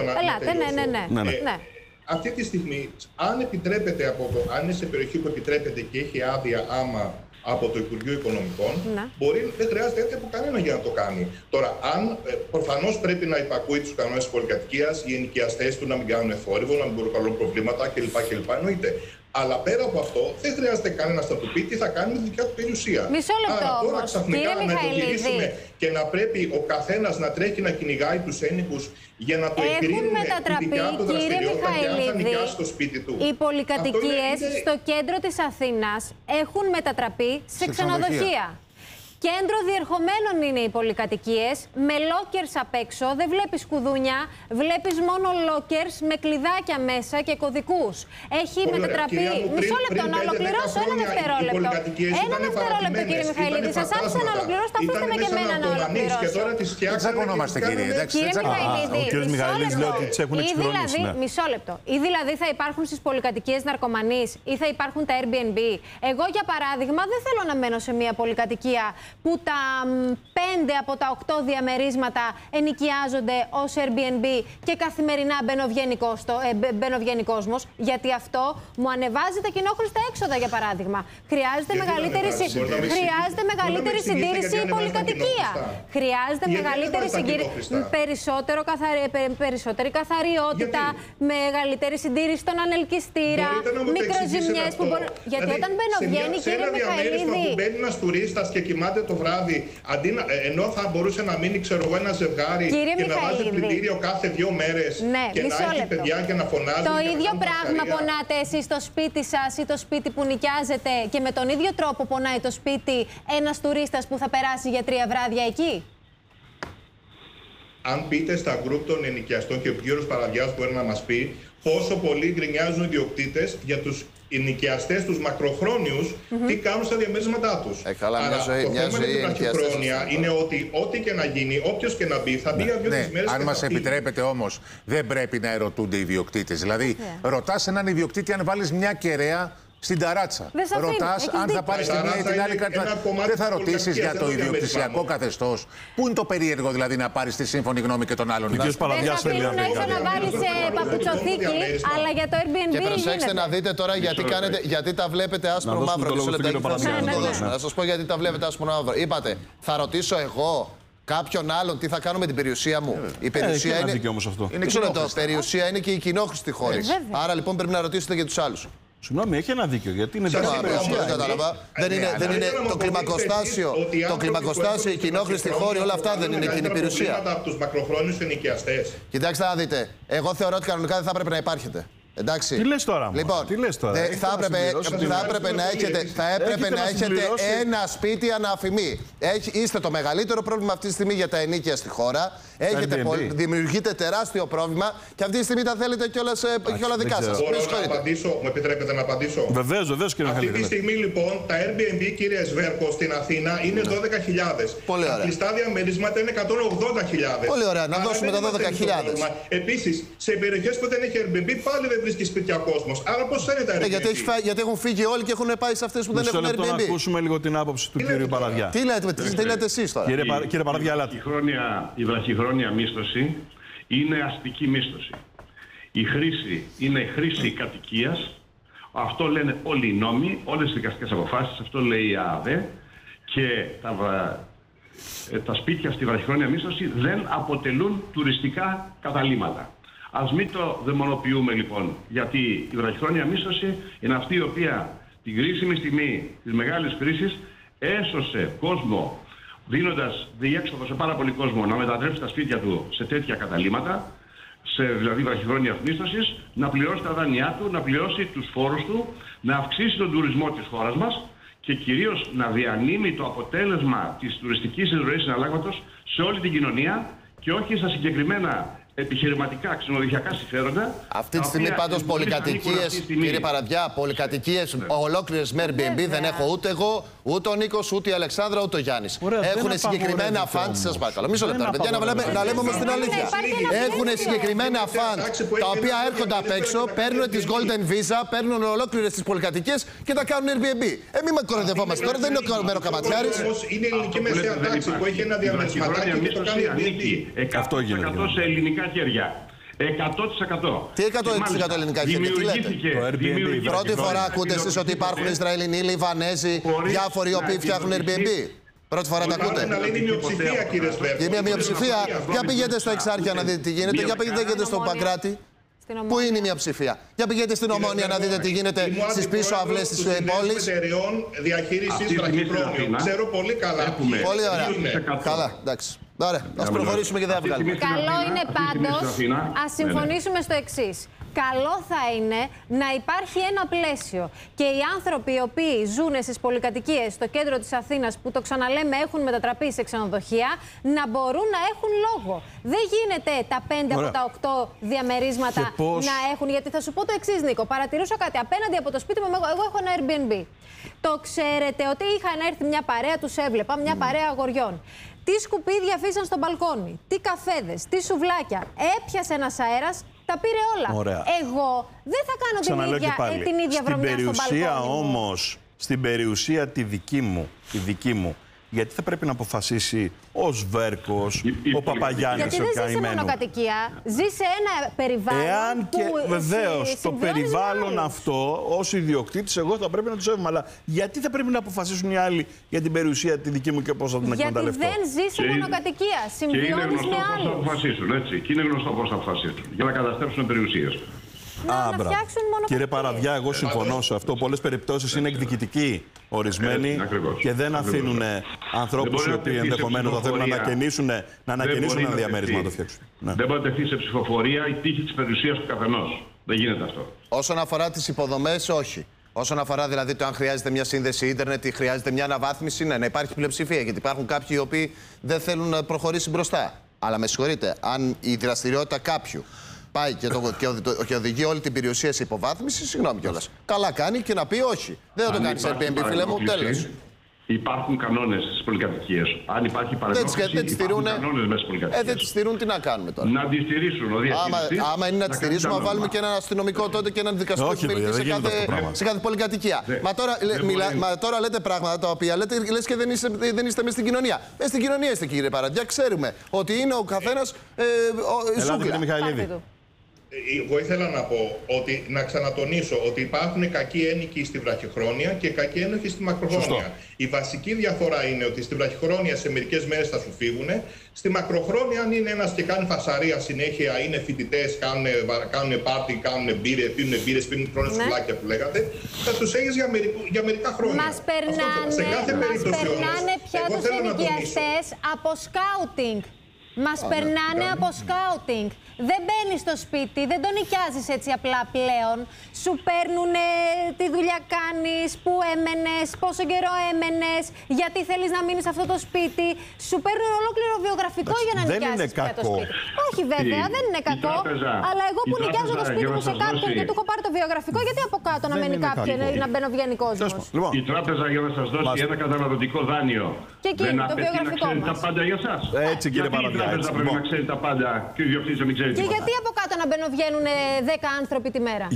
Ναι. Αυτή τη στιγμή, αν επιτρέπεται αν είναι σε περιοχή που επιτρέπεται και έχει άδεια άμα από το Υπουργείο Οικονομικών, δεν χρειάζεται άδεια από κανένα για να το κάνει. Τώρα, προφανώς πρέπει να υπακούει τους κανόνες της πολυκατοικίας, οι ενοικιαστές του να μην κάνουν θόρυβο, να μην προκαλούν προβλήματα κλπ. Εννοείται. Αλλά πέρα από αυτό, δεν χρειάζεται κανένα να του πει τι θα κάνει με τη δικιά του περιουσία. Μισό λεπτό. Άρα τώρα ξαφνικά να το γυρίσουμε και να πρέπει ο καθένας να τρέχει να κυνηγάει τους ένοικους για να το εγκρίνουμε τη δικιά του δραστηριότητα και αν θα νοικιάσει το σπίτι του. Οι πολυκατοικίες στο κέντρο της Αθήνας έχουν μετατραπεί σε ξενοδοχεία. Κέντρο διερχομένων είναι οι πολυκατοικίες, με lockers απ' έξω, δεν βλέπεις κουδούνια, βλέπεις μόνο lockers με κλειδάκια μέσα και κωδικούς. Έχει μετατραπεί... Μισό λεπτό, να ολοκληρώσω ένα δευτερόλεπτο. Ένα δευτερόλεπτο, κύριε Μιχαηλίδη. Σας άφησα να ολοκληρώσω, τα αφήστε με και εμένα να ολοκληρώσω. Δεν τσακωνόμαστε, κύριε. Κύριε Μιχαηλίδη, ο κύριος Μιχαηλίδης λέει ότι τις έχουν εξυγχρονίσει. Μισό λεπτό. Ή δηλαδή θα υπάρχουν στις πολυκατοικίες ναρκωμανείς ή θα υπάρχουν τα Airbnb. Εγώ, για παράδειγμα, δεν θέλω να μένω σε μια πολυκατοικία που τα 5 από τα 8 διαμερίσματα ενοικιάζονται ως Airbnb και καθημερινά μπαινοβγαίνει κόσμος. Γιατί αυτό μου ανεβάζει τα κοινόχρηστα έξοδα, για παράδειγμα. Χρειάζεται μεγαλύτερη συντήρηση η πολυκατοικία. Χρειάζεται περισσότερη καθαριότητα, μεγαλύτερη συντήρηση στον ανελκυστήρα, μικροζημιές που μπορούν. Γιατί όταν μπαινοβγαίνει, κύριε Μιχαηλίδη. Που μπαίνει ένας τουρίστας και κοιμάται το βράδυ, ενώ θα μπορούσε να μείνει, ξέρω εγώ, ένα ζευγάρι και να βάζει πλυντήριο κάθε 2 μέρες και να έχει παιδιά και να φωνάζει. Το ίδιο πράγμα πονάτε εσείς στο σπίτι σας ή το σπίτι που νοικιάζετε, και με τον ίδιο τρόπο πονάει το σπίτι ένας τουρίστας που θα περάσει για 3 βράδια εκεί? Αν πείτε στα γκρουπ των ενοικιαστών, και ο κύριος Παραδιάς μπορεί να μας πει πόσο πολύ γκρινιάζουν οι ιδιοκτήτες για τους ενοικιαστές, τους μακροχρόνιους, τι κάνουν στα διαμέρισματά τους. Καλά, άρα, το θέμα με την βραχυχρόνια είναι ότι ό,τι και να γίνει, όποιος και να μπει, θα μπει για 2-3 μέρες. Αν μας επιτρέπετε όμως, δεν πρέπει να ερωτούνται οι ιδιοκτήτες. Δηλαδή, ρωτάς έναν ιδιοκτήτη αν βάλεις μια κεραία στην ταράτσα. Ρωτάς αν θα πάρεις τη μία ή την άλλη κάτι. Δεν θα ρωτήσεις για το ιδιοκτησιακό καθεστώς. Πού είναι το περίεργο δηλαδή να πάρεις τη σύμφωνη γνώμη και των άλλων? Δεν θα αφήνουν να βάλεις παπουτσοθήκη, αλλά για το Airbnb. Και προσέξτε να δείτε τώρα γιατί τα βλέπετε άσπρο-μαύρο. Να σας πω γιατί τα βλέπετε άσπρο-μαύρο. Είπατε, θα ρωτήσω εγώ κάποιον άλλον τι θα κάνω με την περιουσία μου. Η περιουσία είναι. Περιουσία είναι και η κοινόχρηστη χώρη. Άρα λοιπόν πρέπει να ρωτήσετε για τους άλλους. Συγγνώμη, έχει ένα δίκιο. Γιατί είναι δεν κατάλαβα. Δεν είναι το κλιμακοστάσιο, η κοινόχρηστη χώρη, όλα αυτά δεν είναι κοινή περιουσία. Από τους μακροχρόνιους ενοικιαστές. Κοιτάξτε να δείτε. Εγώ θεωρώ ότι κανονικά δεν θα έπρεπε να υπάρχετε. Εντάξει. Τι λες τώρα? Λοιπόν, θα έπρεπε να έχετε ένα σπίτι αναφημή. Είστε το μεγαλύτερο πρόβλημα αυτή τη στιγμή για τα ενίκια στη χώρα. Δημιουργείτε τεράστιο πρόβλημα και αυτή τη στιγμή τα θέλετε κιόλας δικά σας. Μου επιτρέπετε να απαντήσω? Βεβαίως, κύριε Μιχαηλίδη. Αυτή τη στιγμή λοιπόν τα Airbnb, κύριε Σβέρκο, στην Αθήνα είναι 12.000. Τα κλειστά διαμερίσματα είναι 180.000. Πολύ ωραία, να δώσουμε τα 12.000. Επίσης, σε περιοχές που δεν έχει Airbnb πάλι δεν βρίσκει σπίτια ο κόσμος. Άρα πώς φαίνεται Airbnb? Γιατί έχουν φύγει όλοι και έχουν πάει σε αυτές που δεν έχουν Airbnb. Να ακούσουμε λίγο την άποψη του κύριου Παραδιά. Τι λέτε εσείς τώρα? Κύριε Παραδιά, ελάτε. Η βραχυχρόνια μίσθωση είναι αστική μίσθωση. Η χρήση είναι χρήση κατοικίας. Αυτό λένε όλοι οι νόμοι, όλες οι δικαστικές αποφάσεις, αυτό λέει η ΑΑΔΕ, και τα σπίτια στη βραχυχρόνια μίσθωση δεν αποτελούν τουριστικά καταλύματα. Ας μην το δαιμονοποιούμε λοιπόν, γιατί η βραχυχρόνια μίσθωση είναι αυτή η οποία την κρίσιμη στιγμή της μεγάλης κρίσης έσωσε κόσμο, δίνοντας διέξοδο σε πάρα πολύ κόσμο να μετατρέψει τα σπίτια του σε τέτοια καταλύματα, δηλαδή βραχυχρόνιας μίσθωσης, να πληρώσει τα δάνειά του, να πληρώσει τους φόρους του, να αυξήσει τον τουρισμό της χώρας μας και κυρίως να διανύμει το αποτέλεσμα της τουριστικής εισρωής συναλλάγματος σε όλη την κοινωνία και όχι στα συγκεκριμένα επιχειρηματικά, ξενοδοχειακά συμφέροντα. Αυτή τη στιγμή πάντως πολυκατοικίες, κύριε Παραδιά, πολυκατοικίες ολόκληρες με Airbnb δεν έχω ούτε εγώ, ούτε ο Νίκος, ούτε η Αλεξάνδρα, ούτε ο Γιάννης. Έχουν συγκεκριμένα φαντ, σας παρακαλώ. Μισό λεπτό, παιδιά, να λέμε όμως την αλήθεια. Έχουν συγκεκριμένα φαντ τα οποία έρχονται απ' έξω, παίρνουν τις Golden Visa, παίρνουν ολόκληρες τις πολυκατοικίες και τα κάνουν Airbnb. Μην με κοροϊδευόμαστε τώρα, δεν είναι ο Μεροκαματιάρης. Είναι η ελληνική μεσαία τάξη που έχει ένα διαμερισματάκι και το κάνει Airbnb. Αυτό γίνεται. Σε ελληνικά χέρια. 100%. Τι 100% ελληνικά χέρια, τι λέτε? Πρώτη φορά ακούτε εσείς ότι υπάρχουν Ισραηλινοί, Λιβανέζοι, διάφοροι οι οποίοι φτιάχνουν Airbnb? Πρώτη φορά τα ακούτε? Είναι μειοψηφία, κύριε Σβέρκο. Είναι μια μειοψηφία. Για πηγαίνετε στα Εξάρχεια να δείτε τι γίνεται. Για πηγαίνετε στο Παγκράτη. Πού είναι η μειοψηφία? Για πηγαίνετε στην Ομόνια να δείτε τι γίνεται στις πίσω αυλές της πόλης. Εταιρεών διαχείρισης βραχυχρόνιου. Ξέρω πολύ καλά. Πολύ ωραία. Καλά, εντάξει. Ωραία, ας προχωρήσουμε και δεν θα βγάλουμε. Καλό είναι πάντως, ας συμφωνήσουμε στο εξής. Καλό θα είναι να υπάρχει ένα πλαίσιο και οι άνθρωποι οι οποίοι ζουν στις πολυκατοικίες στο κέντρο της Αθήνας, που το ξαναλέμε έχουν μετατραπεί σε ξενοδοχεία, να μπορούν να έχουν λόγο. Δεν γίνεται τα 5 από τα 8 διαμερίσματα να έχουν. Γιατί θα σου πω το εξής, Νίκο. Παρατηρούσα κάτι απέναντι από το σπίτι μου. Εγώ έχω ένα Airbnb. Το ξέρετε ότι είχαν έρθει μια παρέα, τους έβλεπα, μια παρέα αγοριών. Τι σκουπίδια αφήσαν στο μπαλκόνι, τι καφέδες, τι σουβλάκια. Έπιασε ένας αέρας, τα πήρε όλα. Ωραία. Εγώ δεν θα κάνω την ίδια βρωμιά στο μπαλκόνι. Όμως, στην περιουσία τη δική μου, Γιατί θα πρέπει να αποφασίσει ο Σβέρκος, ο Παπαγιάννης, ο Γιατί δεν ζει σε καημένο. μονοκατοικία, ζει σε ένα περιβάλλον. Εάν και βεβαίως το περιβάλλον αυτό, ως ιδιοκτήτης, εγώ θα πρέπει να το σέβομαι. Αλλά γιατί θα πρέπει να αποφασίσουν οι άλλοι για την περιουσία τη δική μου και πώς θα την εκμεταλλευτώ? Γιατί δεν ζει σε μονοκατοικία. Συμβιώνεις με άλλους. Και είναι γνωστό πώς θα αποφασίσουν, έτσι. Και είναι γνωστό πώς θα αποφασίσουν. Για να καταστρέψουν περιουσίες. Να φτιάξουν μονοκατοικίες. Κύριε Παραδιά, εγώ συμφωνώ σε αυτό. Πολλές περιπτώσεις είναι εκδικητικοί ορισμένοι και δεν αφήνουν ανθρώπους οι οποίοι ενδεχομένως θα θέλουν να ανακαινήσουν ένα διαμέρισμα να το φτιάξουν. Δεν μπορεί να τεθεί σε ψηφοφορία η τύχη της περιουσίας του καθενός. Δεν γίνεται αυτό. Όσον αφορά τις υποδομές, όχι. Όσον αφορά δηλαδή το αν χρειάζεται μια σύνδεση ίντερνετ ή χρειάζεται μια αναβάθμιση, ναι, να υπάρχει πλειοψηφία. Γιατί υπάρχουν κάποιοι οι οποίοι δεν θέλουν να προχωρήσει μπροστά. Αλλά με συγχωρείτε, αν η δραστηριότητα κάποιου πάει και οδηγεί όλη την περιουσία σε υποβάθμιση, συγγνώμη κιόλας. Καλά κάνει και να πει όχι. Δεν θα το κάνει σε Airbnb, φίλε μου, τέλος. Υπάρχουν κανόνες στις πολυκατοικίες. Αν υπάρχει παρενόχληση, υπάρχουν κανόνες μέσα στις πολυκατοικίες. Δεν τις στηρούν, τι να κάνουμε τώρα? Να τις στηρίσουν. Άμα είναι να τις στηρίσουμε, να βάλουμε και έναν αστυνομικό τότε και έναν δικαστικό σε κάθε πολυκατοικία. Μα τώρα λέτε πράγματα τα οποία λες και δεν είστε μες στην κοινωνία. Μες στην κοινωνία είστε, κύριε Παραδιά. Ξέρουμε ότι είναι ο καθένας ζούγκλα. Εγώ ήθελα να πω ότι, να ξανατονίσω ότι υπάρχουν κακοί ένοικοι στη βραχυχρόνια και κακοί ένοικοι στη μακροχρόνια. Η βασική διαφορά είναι ότι στη βραχυχρόνια σε μερικές μέρες θα σου φύγουν. Στη μακροχρόνια, αν είναι ένας και κάνει φασαρία συνέχεια, είναι φοιτητές, κάνουν πάρτι, κάνουν μπύρες, πίνουν μπύρες, πίνουν τρώνε σουβλάκια που λέγατε, θα τους έχεις για μερικά χρόνια. Μας περνάνε πια τους ενοικιαστές από σκάουτινγκ. Μας περνάνε από σκάουτινγκ. Δεν μπαίνεις στο σπίτι, δεν τον νοικιάζεις έτσι απλά πλέον. Σου παίρνουν τι δουλειά κάνεις, πού έμενες, πόσο καιρό έμενες, γιατί θέλεις να μείνεις σε αυτό το σπίτι. Σου παίρνουν ολόκληρο βιογραφικό για να νοικιάσεις πια το σπίτι. Όχι βέβαια, δεν είναι κακό. Αλλά εγώ που νοικιάζω το σπίτι μου σε κάποιον και του έχω πάρει το βιογραφικό, γιατί από κάτω να μένει κάποιον να μπαινοβγαίνει κόσμος? Η τράπεζα για να σας δώσει ένα καταναλωτικό δάνειο. Και εκεί το βιογραφικό μας. Τα πάντα για εσάς. Έτσι, κύριε Παραδιά. Πρέπει να ξέρει τα πάντα και ο ιδιοκτήτης να μην ξέρει. Και γιατί από κάτω να μπαινοβγαίνουν 10 άνθρωποι τη μέρα?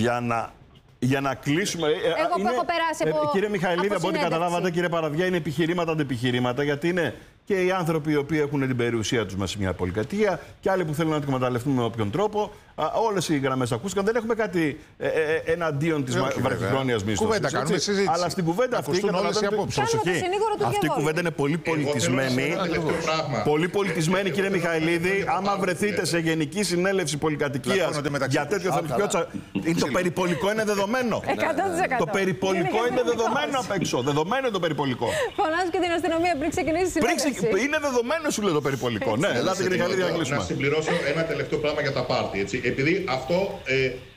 Για να κλείσουμε. Εγώ που έχω περάσει από. Κύριε Μιχαηλίδη, από ό,τι καταλάβατε, κύριε Παραδιά, είναι επιχειρήματα αντεπιχειρήματα. Γιατί είναι και οι άνθρωποι οι οποίοι έχουν την περιουσία τους μέσα σε μια πολυκατοικία και άλλοι που θέλουν να την εκμεταλλευτούν με όποιον τρόπο. Όλες οι γραμμές ακούστηκαν. Δεν έχουμε κάτι εναντίον της βραχυχρόνιας μίσθωσης. Κουβέντα κάνουμε, συζήτηση. Αλλά στην κουβέντα αυτή. Αυτή η κουβέντα είναι πολύ πολιτισμένη. Πολύ πολιτισμένη, κύριε Μιχαηλίδη. Άμα βρεθείτε σε γενική συνέλευση πολυκατοικίας για τέτοιο θέμα, το περιπολικό είναι δεδομένο. 100%. Το περιπολικό είναι δεδομένο απ' έξω. Δεδομένο είναι το περιπολικό. Φωνάζω και την αστυνομία πριν ξεκινήσει η συνέλευση. Είναι δεδομένο, σου λέει το περιπολικό. Ναι, ελάτε κύριε Μιχαηλίδη να κλείσουμε. Να συμπληρώσω ένα τελευταίο πράγμα για τα πάρτι. Επειδή αυτό